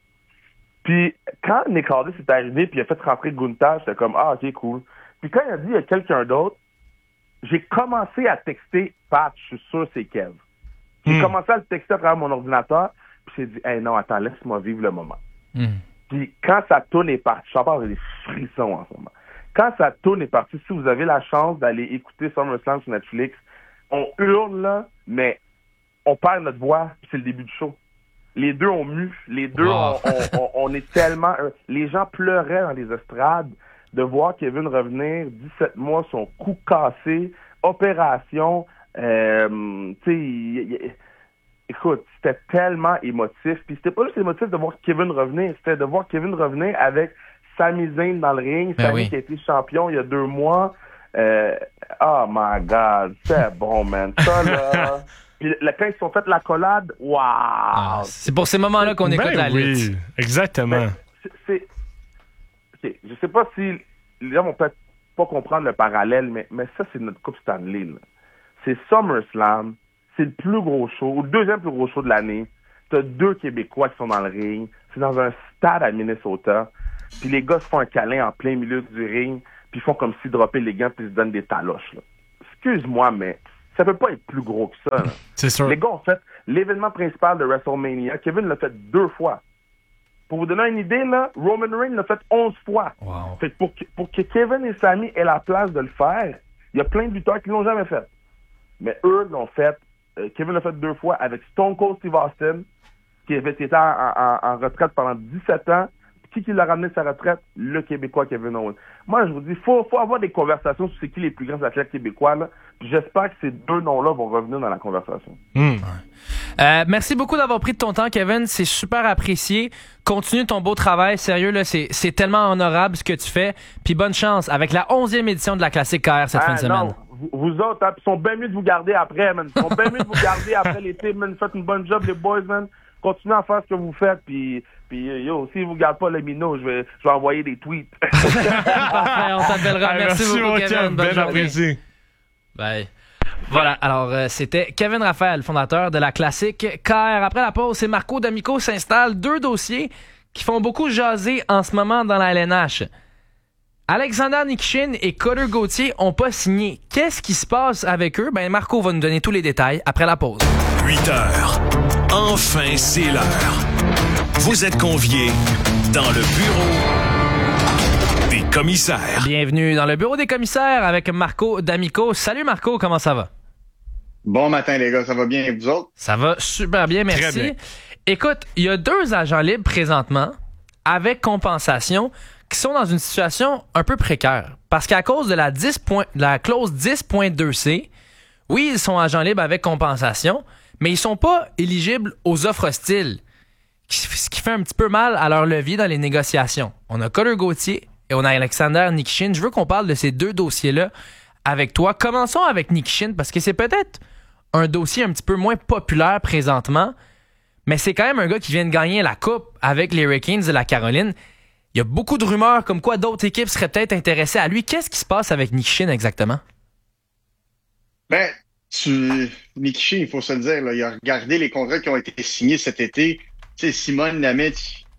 Puis, quand Nick Hardy s'est arrivé, puis il a fait rentrer Gunther, j'étais comme, ah, ok, cool. Puis quand il a dit, il y a quelqu'un d'autre, j'ai commencé à texter Pat, je suis sûr c'est Kev. J'ai Mm. commencé à le texter à travers mon ordinateur, puis j'ai dit, hey, non, attends, laisse-moi vivre le moment. Mm. Puis quand ça tourne est parti, je parle avec des frissons en ce moment. Quand ça tourne est parti, si vous avez la chance d'aller écouter SummerSlam sur Netflix, on hurle là, mais on perd notre voix, puis c'est le début du show. Les deux ont mu, les deux, Wow. on, on, on, on est tellement... euh, les gens pleuraient dans les estrades de voir Kevin revenir, dix-sept mois, son cou cassé, opération, euh, tu sais, il- il- écoute, c'était tellement émotif. Puis c'était pas juste émotif de voir Kevin revenir, c'était de voir Kevin revenir avec Sami Zayn dans le ring. Ben Sami oui. qui a été champion il y a deux mois. Euh, oh my God, c'est bon, man. Ça, là... Puis le, quand ils se sont fait la collade, waouh! Ah, c'est pour ces moments-là qu'on écoute Ben la oui, lutte. exactement. Ben, c'est, c'est... Okay, je sais pas si les gens vont peut-être pas comprendre le parallèle, mais, mais ça, c'est notre Coupe Stanley. Là. C'est SummerSlam, c'est le plus gros show, le deuxième plus gros show de l'année. T'as deux Québécois qui sont dans le ring. C'est dans un stade à Minnesota. Puis les gars se font un câlin en plein milieu du ring, puis ils font comme s'ils droppaient les gants, puis ils se donnent des taloches. Là. Excuse-moi, mais ça peut pas être plus gros que ça. Là. C'est sûr. Les gars ont fait l'événement principal de WrestleMania. Kevin l'a fait deux fois. Pour vous donner une idée, là, Roman Reigns l'a fait onze fois. Wow. Fait que pour, que, pour que Kevin et Sami aient la place de le faire, il y a plein de lutteurs qui l'ont jamais fait. Mais eux l'ont fait. Euh, Kevin l'a fait deux fois avec Stone Cold Steve Austin, qui avait été en, en, en retraite pendant dix-sept ans. Qui qui l'a ramené de sa retraite? Le Québécois Kevin Owens. Moi, je vous dis, faut, faut avoir des conversations sur c'est qui les plus grands athlètes québécois, là. Puis j'espère que ces deux noms-là vont revenir dans la conversation. Mm. Euh, merci beaucoup d'avoir pris de ton temps, Kevin. C'est super apprécié. Continue ton beau travail. Sérieux, là, c'est, c'est tellement honorable ce que tu fais. Puis bonne chance avec la onzième édition de la Classique K R cette Ah, fin de semaine. non, vous, vous autres, hein, ils sont bien mieux de vous garder après, man. Ils sont bien mieux de vous garder après l'été, man. Faites une bonne job, les boys, man. Continuez à faire ce que vous faites, puis, puis yo, si vous ne gardez pas le minot, je vais, je vais envoyer des tweets. Parfait, on t'appellera. Hey, Merci, beaucoup, mon Kevin. chum, Bonne bien journée. apprécié. Bye. Voilà, alors euh, c'était Kevin Raphaël, fondateur de la Classique K R. Après la pause, c'est Marco D'Amico s'installe. Deux dossiers qui font beaucoup jaser en ce moment dans la L N H. Alexander Nikishin et Cutter Gauthier ont pas signé. Qu'est-ce qui se passe avec eux? Ben Marco va nous donner tous les détails après la pause. huit heures. Enfin, c'est l'heure. Vous êtes conviés dans le bureau des commissaires. Bienvenue dans le bureau des commissaires avec Marco D'Amico. Salut Marco, comment ça va? Bon matin les gars, ça va bien et vous autres? Ça va super bien, merci. Très bien. Écoute, il y a deux agents libres présentement avec compensation qui sont dans une situation un peu précaire. Parce qu'à cause de la, dix point, de la clause dix point deux C, oui, ils sont agents libres avec compensation, mais ils sont pas éligibles aux offres hostiles, ce qui fait un petit peu mal à leur levier dans les négociations. On a Cutter Gauthier et on a Alexander Nikishin. Je veux qu'on parle de ces deux dossiers-là avec toi. Commençons avec Nikishin parce que c'est peut-être un dossier un petit peu moins populaire présentement, mais c'est quand même un gars qui vient de gagner la coupe avec les Hurricanes de la Caroline. Il y a beaucoup de rumeurs comme quoi d'autres équipes seraient peut-être intéressées à lui. Qu'est-ce qui se passe avec Nikishin exactement? Ben, tu... Nikishin, il faut se le dire, là, il a regardé les contrats qui ont été signés cet été. Tu sais, Simone Lamette,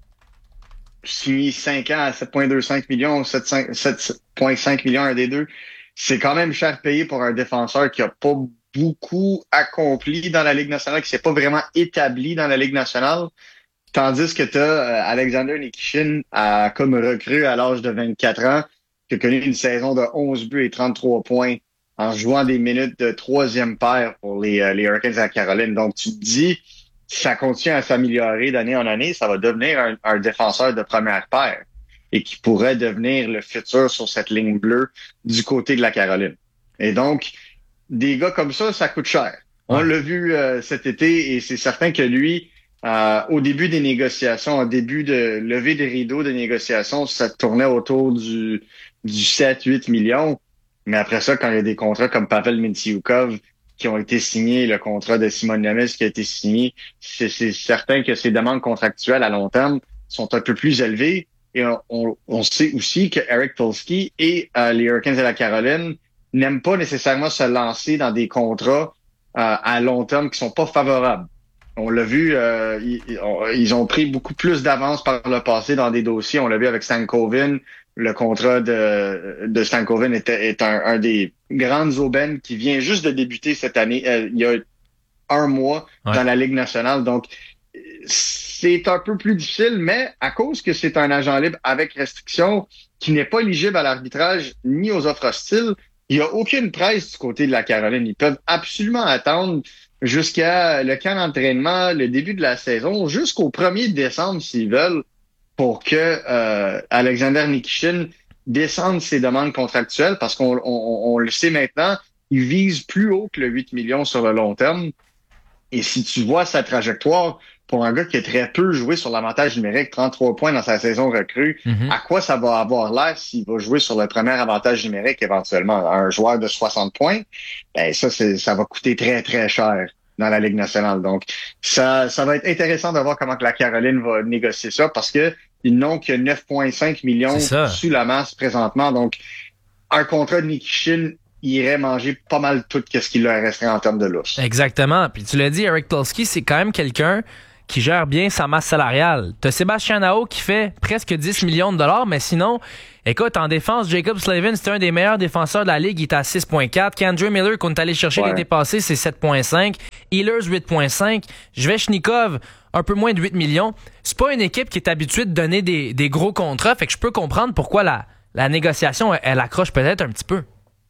signé cinq ans à sept virgule vingt-cinq millions, sept virgule cinq millions un des deux. C'est quand même cher payé pour un défenseur qui a pas beaucoup accompli dans la Ligue nationale, qui s'est pas vraiment établi dans la Ligue nationale. Tandis que tu as euh, Alexander Nikishin à, comme recrue à l'âge de vingt-quatre ans, qui a connu une saison de onze buts et trente-trois points en jouant des minutes de troisième paire pour les, euh, les Hurricanes de la Caroline. Donc, tu te dis, si ça continue à s'améliorer d'année en année, ça va devenir un, un défenseur de première paire et qui pourrait devenir le futur sur cette ligne bleue du côté de la Caroline. Et donc, des gars comme ça, ça coûte cher. On Ouais. l'a vu euh, cet été et c'est certain que lui, Euh, au début des négociations, au début de lever des rideaux de négociations, ça tournait autour du, du sept huit millions. Mais après ça, quand il y a des contrats comme Pavel Mintyukov qui ont été signés, le contrat de Simon Nemes qui a été signé, c'est, c'est certain que ces demandes contractuelles à long terme sont un peu plus élevées. Et on, on, on sait aussi que Eric Tulski et euh, les Hurricanes de la Caroline n'aiment pas nécessairement se lancer dans des contrats euh, à long terme qui sont pas favorables. On l'a vu, euh, ils, ils ont pris beaucoup plus d'avance par le passé dans des dossiers. On l'a vu avec Stankoven. Le contrat de, de Stankoven est, est un, un des grandes aubaines qui vient juste de débuter cette année, euh, il y a un mois Ouais. dans la Ligue nationale. Donc, c'est un peu plus difficile, mais à cause que c'est un agent libre avec restriction qui n'est pas éligible à l'arbitrage ni aux offres hostiles, il n'y a aucune presse du côté de la Caroline. Ils peuvent absolument attendre jusqu'à le camp d'entraînement, le début de la saison, jusqu'au premier décembre s'ils veulent, pour que euh, Alexander Nikishin descende ses demandes contractuelles, parce qu'on on, on le sait maintenant, il vise plus haut que le huit millions sur le long terme. Et si tu vois sa trajectoire pour un gars qui a très peu joué sur l'avantage numérique, trente-trois points dans sa saison recrue, Mm-hmm. à quoi ça va avoir l'air s'il va jouer sur le premier avantage numérique éventuellement? Un joueur de soixante points, ben ça, c'est, ça va coûter très, très cher dans la Ligue nationale. Donc, ça, ça va être intéressant de voir comment que la Caroline va négocier ça parce que ils n'ont que neuf virgule cinq millions sous la masse présentement. Donc, un contrat de Nikishin irait manger pas mal tout ce qu'il leur resterait en termes de lousse. Exactement. Puis tu l'as dit, Eric Tulsky, c'est quand même quelqu'un qui gère bien sa masse salariale. T'as Sébastien Aho qui fait presque dix millions de dollars, mais sinon, écoute, en défense, Jacob Slavin, c'est un des meilleurs défenseurs de la Ligue, il est à six virgule quatre. K'Andre Miller, qu'on est allé chercher ouais. l'été passé, c'est sept virgule cinq. Ehlers, huit virgule cinq. Svechnikov, un peu moins de huit millions. C'est pas une équipe qui est habituée de donner des, des gros contrats, fait que je peux comprendre pourquoi la, la négociation, elle, elle accroche peut-être un petit peu.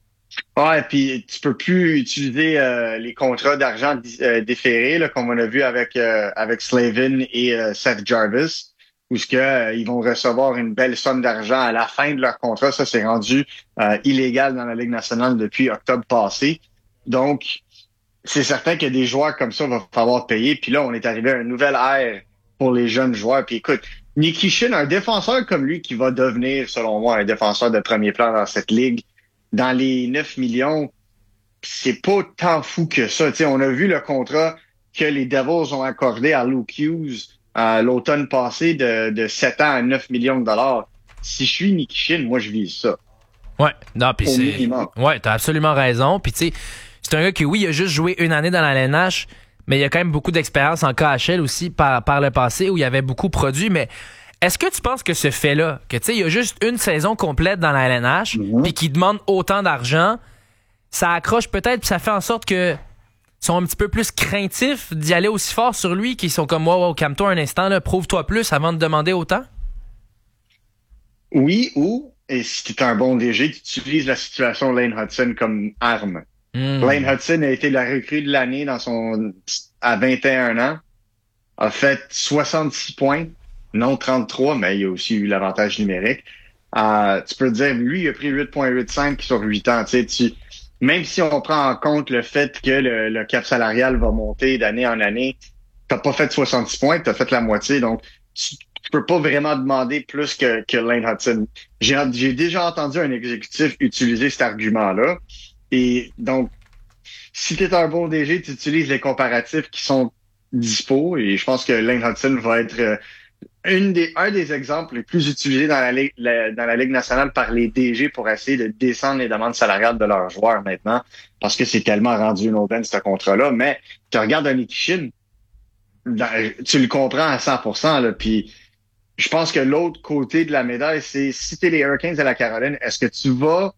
Ouais, puis tu peux plus utiliser euh, les contrats d'argent euh, déférés, là, comme on a vu avec euh, avec Slavin et euh, Seth Jarvis, où ce que euh, ils vont recevoir une belle somme d'argent à la fin de leur contrat. Ça, c'est rendu euh, illégal dans la Ligue nationale depuis octobre passé. Donc, c'est certain que des joueurs comme ça vont falloir payer. Puis là, on est arrivé à une nouvelle ère pour les jeunes joueurs. Puis écoute, Nikishin, un défenseur comme lui qui va devenir, selon moi, un défenseur de premier plan dans cette ligue, dans les neuf millions, c'est pas tant fou que ça. T'sais, on a vu le contrat que les Devils ont accordé à Luke Hughes euh, l'automne passé de, de sept ans à neuf millions de dollars. Si je suis Nikishin, moi, je vise ça. Ouais, non, puis c'est... minimum. Ouais, t'as absolument raison. Puis tu sais, c'est un gars qui, oui, il a juste joué une année dans la L N H, mais il a quand même beaucoup d'expérience en K H L aussi par, par le passé où il avait beaucoup produit, mais... Est-ce que tu penses que ce fait-là, que tu sais, il y a juste une saison complète dans la L N H, mm-hmm. puis qu'il demande autant d'argent, ça accroche peut-être, puis ça fait en sorte que sont un petit peu plus craintifs d'y aller aussi fort sur lui, qu'ils sont comme, wow, wow, calme-toi un instant, là, prouve-toi plus avant de demander autant? Oui, ou, et si tu es un bon D G, tu utilises la situation de Lane Hudson comme arme. Mm. Lane Hudson a été la recrue de l'année dans son à vingt et un ans, a fait soixante-six points. Non trente-trois, mais il y a aussi eu l'avantage numérique. Euh, tu peux te dire, lui, il a pris huit virgule quatre-vingt-cinq sur huit ans. Tu sais, tu, même si on prend en compte le fait que le, le cap salarial va monter d'année en année, t'as pas fait soixante-six points, t'as fait la moitié. Donc, tu, tu peux pas vraiment demander plus que, que Lane Hudson. J'ai, j'ai déjà entendu un exécutif utiliser cet argument-là. Et donc, si t'es un bon D G, tu utilises les comparatifs qui sont dispo. Et je pense que Lane Hudson va être... Euh, Une des, un des exemples les plus utilisés dans la, Ligue, la, dans la Ligue nationale par les D G pour essayer de descendre les demandes salariales de leurs joueurs maintenant, parce que c'est tellement rendu une aubaine, ce contrat-là. Mais tu regardes un Nikishin, tu le comprends à cent pour cent, là, puis je pense que l'autre côté de la médaille, c'est si t'es les Hurricanes de la Caroline, est-ce que tu vas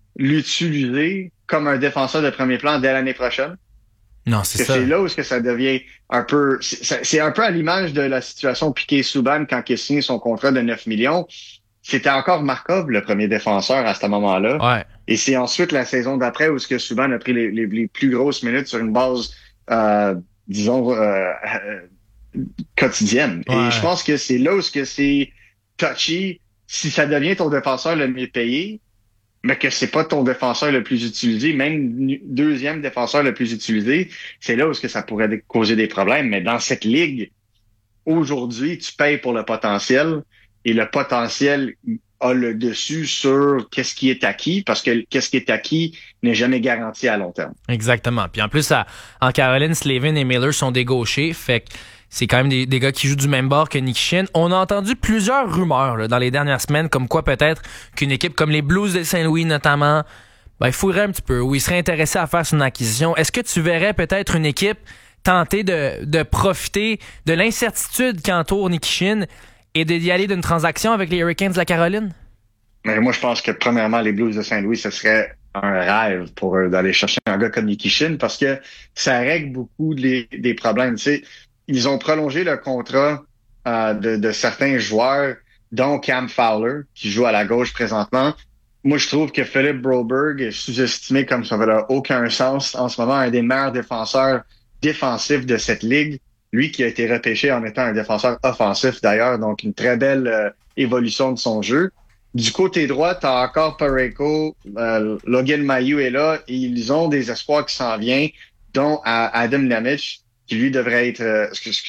l'utiliser comme un défenseur de premier plan dès l'année prochaine? Non, c'est ça. C'est là où est-ce que ça devient un peu... C'est, c'est un peu à l'image de la situation Piquet-Souban quand il a signé son contrat de neuf millions. C'était encore Markov, le premier défenseur à ce moment-là. Ouais. Et c'est ensuite la saison d'après où est-ce que Souban a pris les, les, les plus grosses minutes sur une base, euh, disons, euh, euh, quotidienne. Ouais. Et je pense que c'est là où est-ce que c'est touchy. Si ça devient ton défenseur le mieux payé, mais que c'est pas ton défenseur le plus utilisé, même deuxième défenseur le plus utilisé, c'est là où est-ce que ça pourrait causer des problèmes. Mais dans cette ligue, aujourd'hui, tu payes pour le potentiel et le potentiel a le dessus sur qu'est-ce qui est acquis, parce que qu'est-ce qui est acquis n'est jamais garanti à long terme. Exactement. Puis en plus, à, en Caroline, Slavin et Miller sont des gauchers, fait que c'est quand même des, des gars qui jouent du même bord que Nikishin. On a entendu plusieurs rumeurs là, dans les dernières semaines, comme quoi peut-être qu'une équipe comme les Blues de Saint-Louis notamment, ben, il fouillerait un petit peu, ou il serait intéressé à faire son acquisition. Est-ce que tu verrais peut-être une équipe tenter de, de profiter de l'incertitude qui entoure Nikishin et d'y aller d'une transaction avec les Hurricanes de la Caroline? Mais moi, je pense que premièrement, les Blues de Saint-Louis, ce serait un rêve pour eux d'aller chercher un gars comme Nikishin parce que ça règle beaucoup des, des problèmes. Tu sais, ils ont prolongé le contrat euh, de, de certains joueurs, dont Cam Fowler, qui joue à la gauche présentement. Moi, je trouve que Philip Broberg est sous-estimé comme ça n'a aucun sens. En ce moment, un des meilleurs défenseurs défensifs de cette ligue. Lui qui a été repêché en étant un défenseur offensif d'ailleurs, donc une très belle euh, évolution de son jeu. Du côté droit, tu as encore Parayko, euh, Logan Mailloux est là, et ils ont des espoirs qui s'en viennent, dont à Adam Nemec, qui lui devrait être... Euh,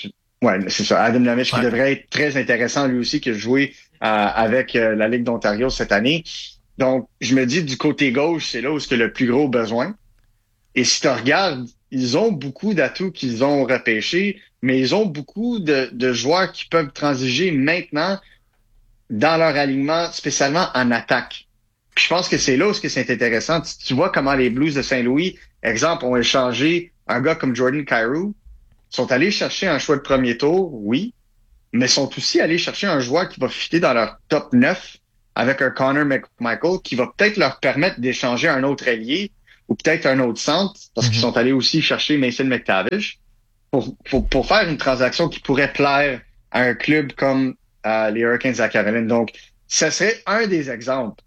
Ouais, c'est ça. Adam Lameche Ouais. qui devrait être très intéressant lui aussi, qui a joué euh, avec euh, la Ligue d'Ontario cette année. Donc, je me dis, du côté gauche, c'est là où c'est le plus gros besoin. Et si tu regardes, ils ont beaucoup d'atouts qu'ils ont repêchés, mais ils ont beaucoup de, de joueurs qui peuvent transiger maintenant dans leur alignement, spécialement en attaque. Puis je pense que c'est là où c'est intéressant. Tu, tu vois comment les Blues de Saint-Louis, exemple, ont échangé un gars comme Jordan Kyrou, sont allés chercher un choix de premier tour, oui, mais sont aussi allés chercher un joueur qui va fitter dans leur top neuf avec un Connor McMichael qui va peut-être leur permettre d'échanger un autre ailier ou peut-être un autre centre parce qu'ils sont allés aussi chercher Mason McTavish pour, pour, pour faire une transaction qui pourrait plaire à un club comme euh, les Hurricanes à Caroline. Donc, ce serait un des exemples,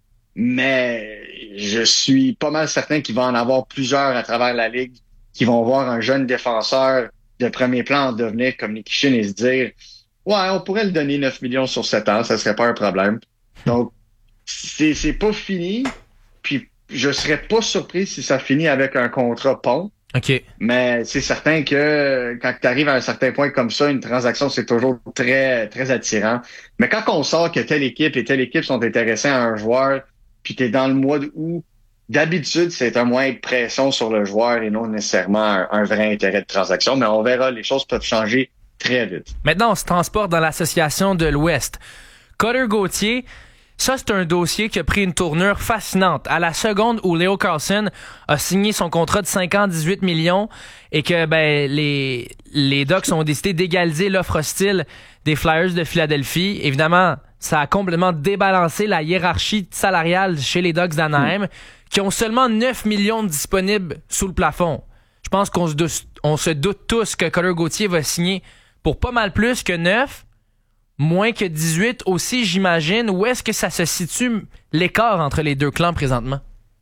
mais je suis pas mal certain qu'il va en avoir plusieurs à travers la Ligue qui vont voir un jeune défenseur de premier plan en devenir comme Nikishin et se dire « Ouais, on pourrait le donner neuf millions sur sept ans, ça serait pas un problème. » Donc, c'est, c'est pas fini, puis je serais pas surpris si ça finit avec un contrat pont. OK. Mais c'est certain que quand tu arrives à un certain point comme ça, une transaction, c'est toujours très, très attirant. Mais quand on sort que telle équipe et telle équipe sont intéressés à un joueur, puis t'es dans le mois d'août, d'habitude, c'est un moyen de pression sur le joueur et non nécessairement un, un vrai intérêt de transaction. Mais on verra, les choses peuvent changer très vite. Maintenant, on se transporte dans l'association de l'Ouest. Cutter Gauthier, ça, c'est un dossier qui a pris une tournure fascinante. À la seconde où Leo Carlsson a signé son contrat de cinq ans, dix-huit millions, et que ben les les Ducks ont décidé d'égaliser l'offre hostile des Flyers de Philadelphie, évidemment, ça a complètement débalancé la hiérarchie salariale chez les Ducks d'Anaheim, mmh. qui ont seulement neuf millions disponibles sous le plafond. Je pense qu'on se doute, on se doute tous que Cutter Gauthier va signer pour pas mal plus que neuf, moins que dix-huit aussi, j'imagine. Où est-ce que ça se situe, l'écart entre les deux clans présentement?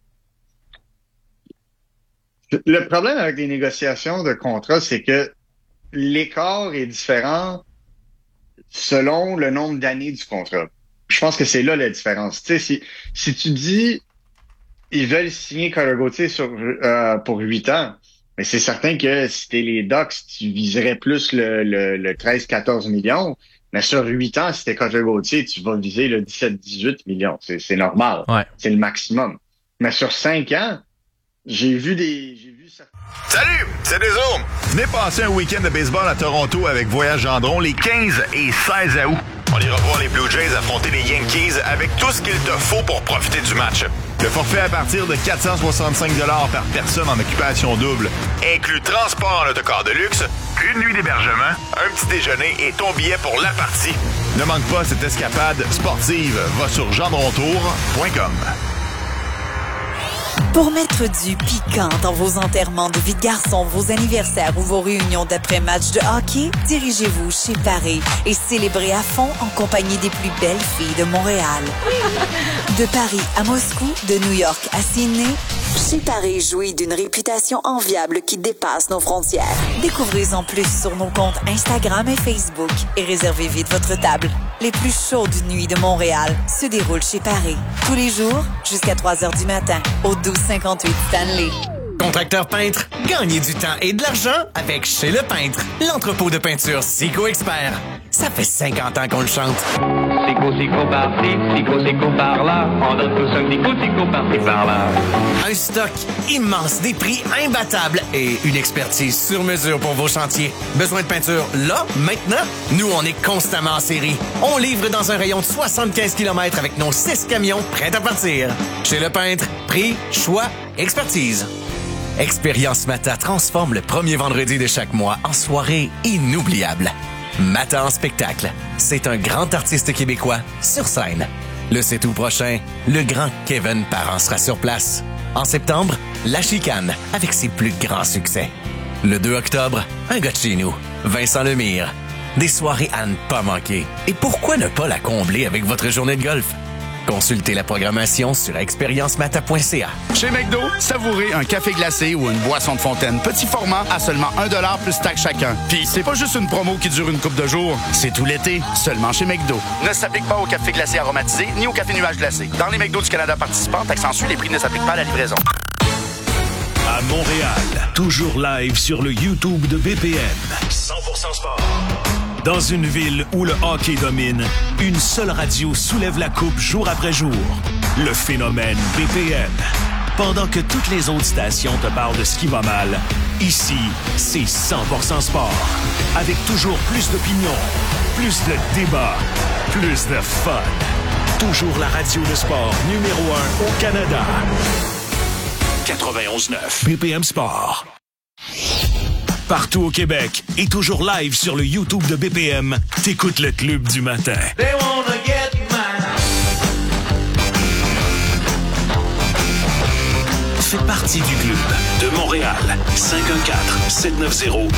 Le problème avec les négociations de contrat, c'est que l'écart est différent selon le nombre d'années du contrat. Je pense que c'est là la différence. Tu sais, si, si tu dis ils veulent signer Cutter Gauthier sur, euh, pour huit ans, mais c'est certain que si t'es les Ducks, tu viserais plus le, le, le treize quatorze millions. Mais sur huit ans, si t'es Cutter Gauthier, tu vas viser le dix-sept dix-huit millions. C'est, c'est normal. Ouais. C'est le maximum. Mais sur cinq ans, j'ai vu des... J'ai vu ça. Salut, c'est Dézone. Venez passer un week-end de baseball à Toronto avec Voyage Gendron les quinze et seize août. On ira voir les Blue Jays affronter les Yankees avec tout ce qu'il te faut pour profiter du match. Le forfait à partir de quatre cent soixante-cinq dollars par personne en occupation double inclut transport en autocar de luxe, une nuit d'hébergement, un petit déjeuner et ton billet pour la partie. Ne manque pas cette escapade sportive. Va sur gendrontour point com. Pour mettre du piquant dans vos enterrements de vie de garçon, vos anniversaires ou vos réunions d'après-match de hockey, dirigez-vous chez Paris et célébrez à fond en compagnie des plus belles filles de Montréal. De Paris à Moscou, de New York à Sydney, chez Paris jouit d'une réputation enviable qui dépasse nos frontières. Découvrez-en plus sur nos comptes Instagram et Facebook et réservez vite votre table. Les plus chaudes nuits de Montréal se déroulent chez Paris. Tous les jours, jusqu'à trois heures du matin, au douze cinquante-huit Stanley. Contracteur peintre, gagnez du temps et de l'argent avec Chez Le Peintre, l'entrepôt de peinture Sico Expert. Ça fait cinquante ans qu'on le chante. Sico, sico, par-ci, sico, sico, par-là. On donne tous un sico, sico, par-ci, par-là. Un stock immense, des prix imbattables et une expertise sur mesure pour vos chantiers. Besoin de peinture là, maintenant? Nous, on est constamment en série. On livre dans un rayon de soixante-quinze kilomètres avec nos six camions prêts à partir. Chez Le Peintre, prix, choix, expertise. Expérience Mata transforme le premier vendredi de chaque mois en soirée inoubliable. Mata en spectacle, c'est un grand artiste québécois sur scène. Le sept août prochain, le grand Kevin Parent sera sur place. En septembre, La Chicane avec ses plus grands succès. Le deux octobre, un gars de chez nous, Vincent Lemire. Des soirées à ne pas manquer. Et pourquoi ne pas la combler avec votre journée de golf? Consultez la programmation sur expérience mata point c a. Chez McDo, savourez un café glacé ou une boisson de fontaine. Petit format à seulement un dollar plus taxe chacun. Puis c'est pas juste une promo qui dure une couple de jours, c'est tout l'été, seulement chez McDo. Ne s'applique pas au café glacé aromatisé ni au café nuage glacé. Dans les McDo du Canada participants, taxe en sus, les prix ne s'appliquent pas à la livraison. À Montréal, toujours live sur le YouTube de B P M. cent pour cent sport. Dans une ville où le hockey domine, une seule radio soulève la coupe jour après jour. Le phénomène B P M. Pendant que toutes les autres stations te parlent de ce qui va mal, ici, c'est cent pour cent sport. Avec toujours plus d'opinions, plus de débats, plus de fun. Toujours la radio de sport numéro un au Canada. quatre-vingt-onze neuf B P M Sport. Partout au Québec et toujours live sur le YouTube de B P M, t'écoutes le Club du matin. They wanna get mine. Fais partie du club de Montréal. cinq un quatre, sept neuf zéro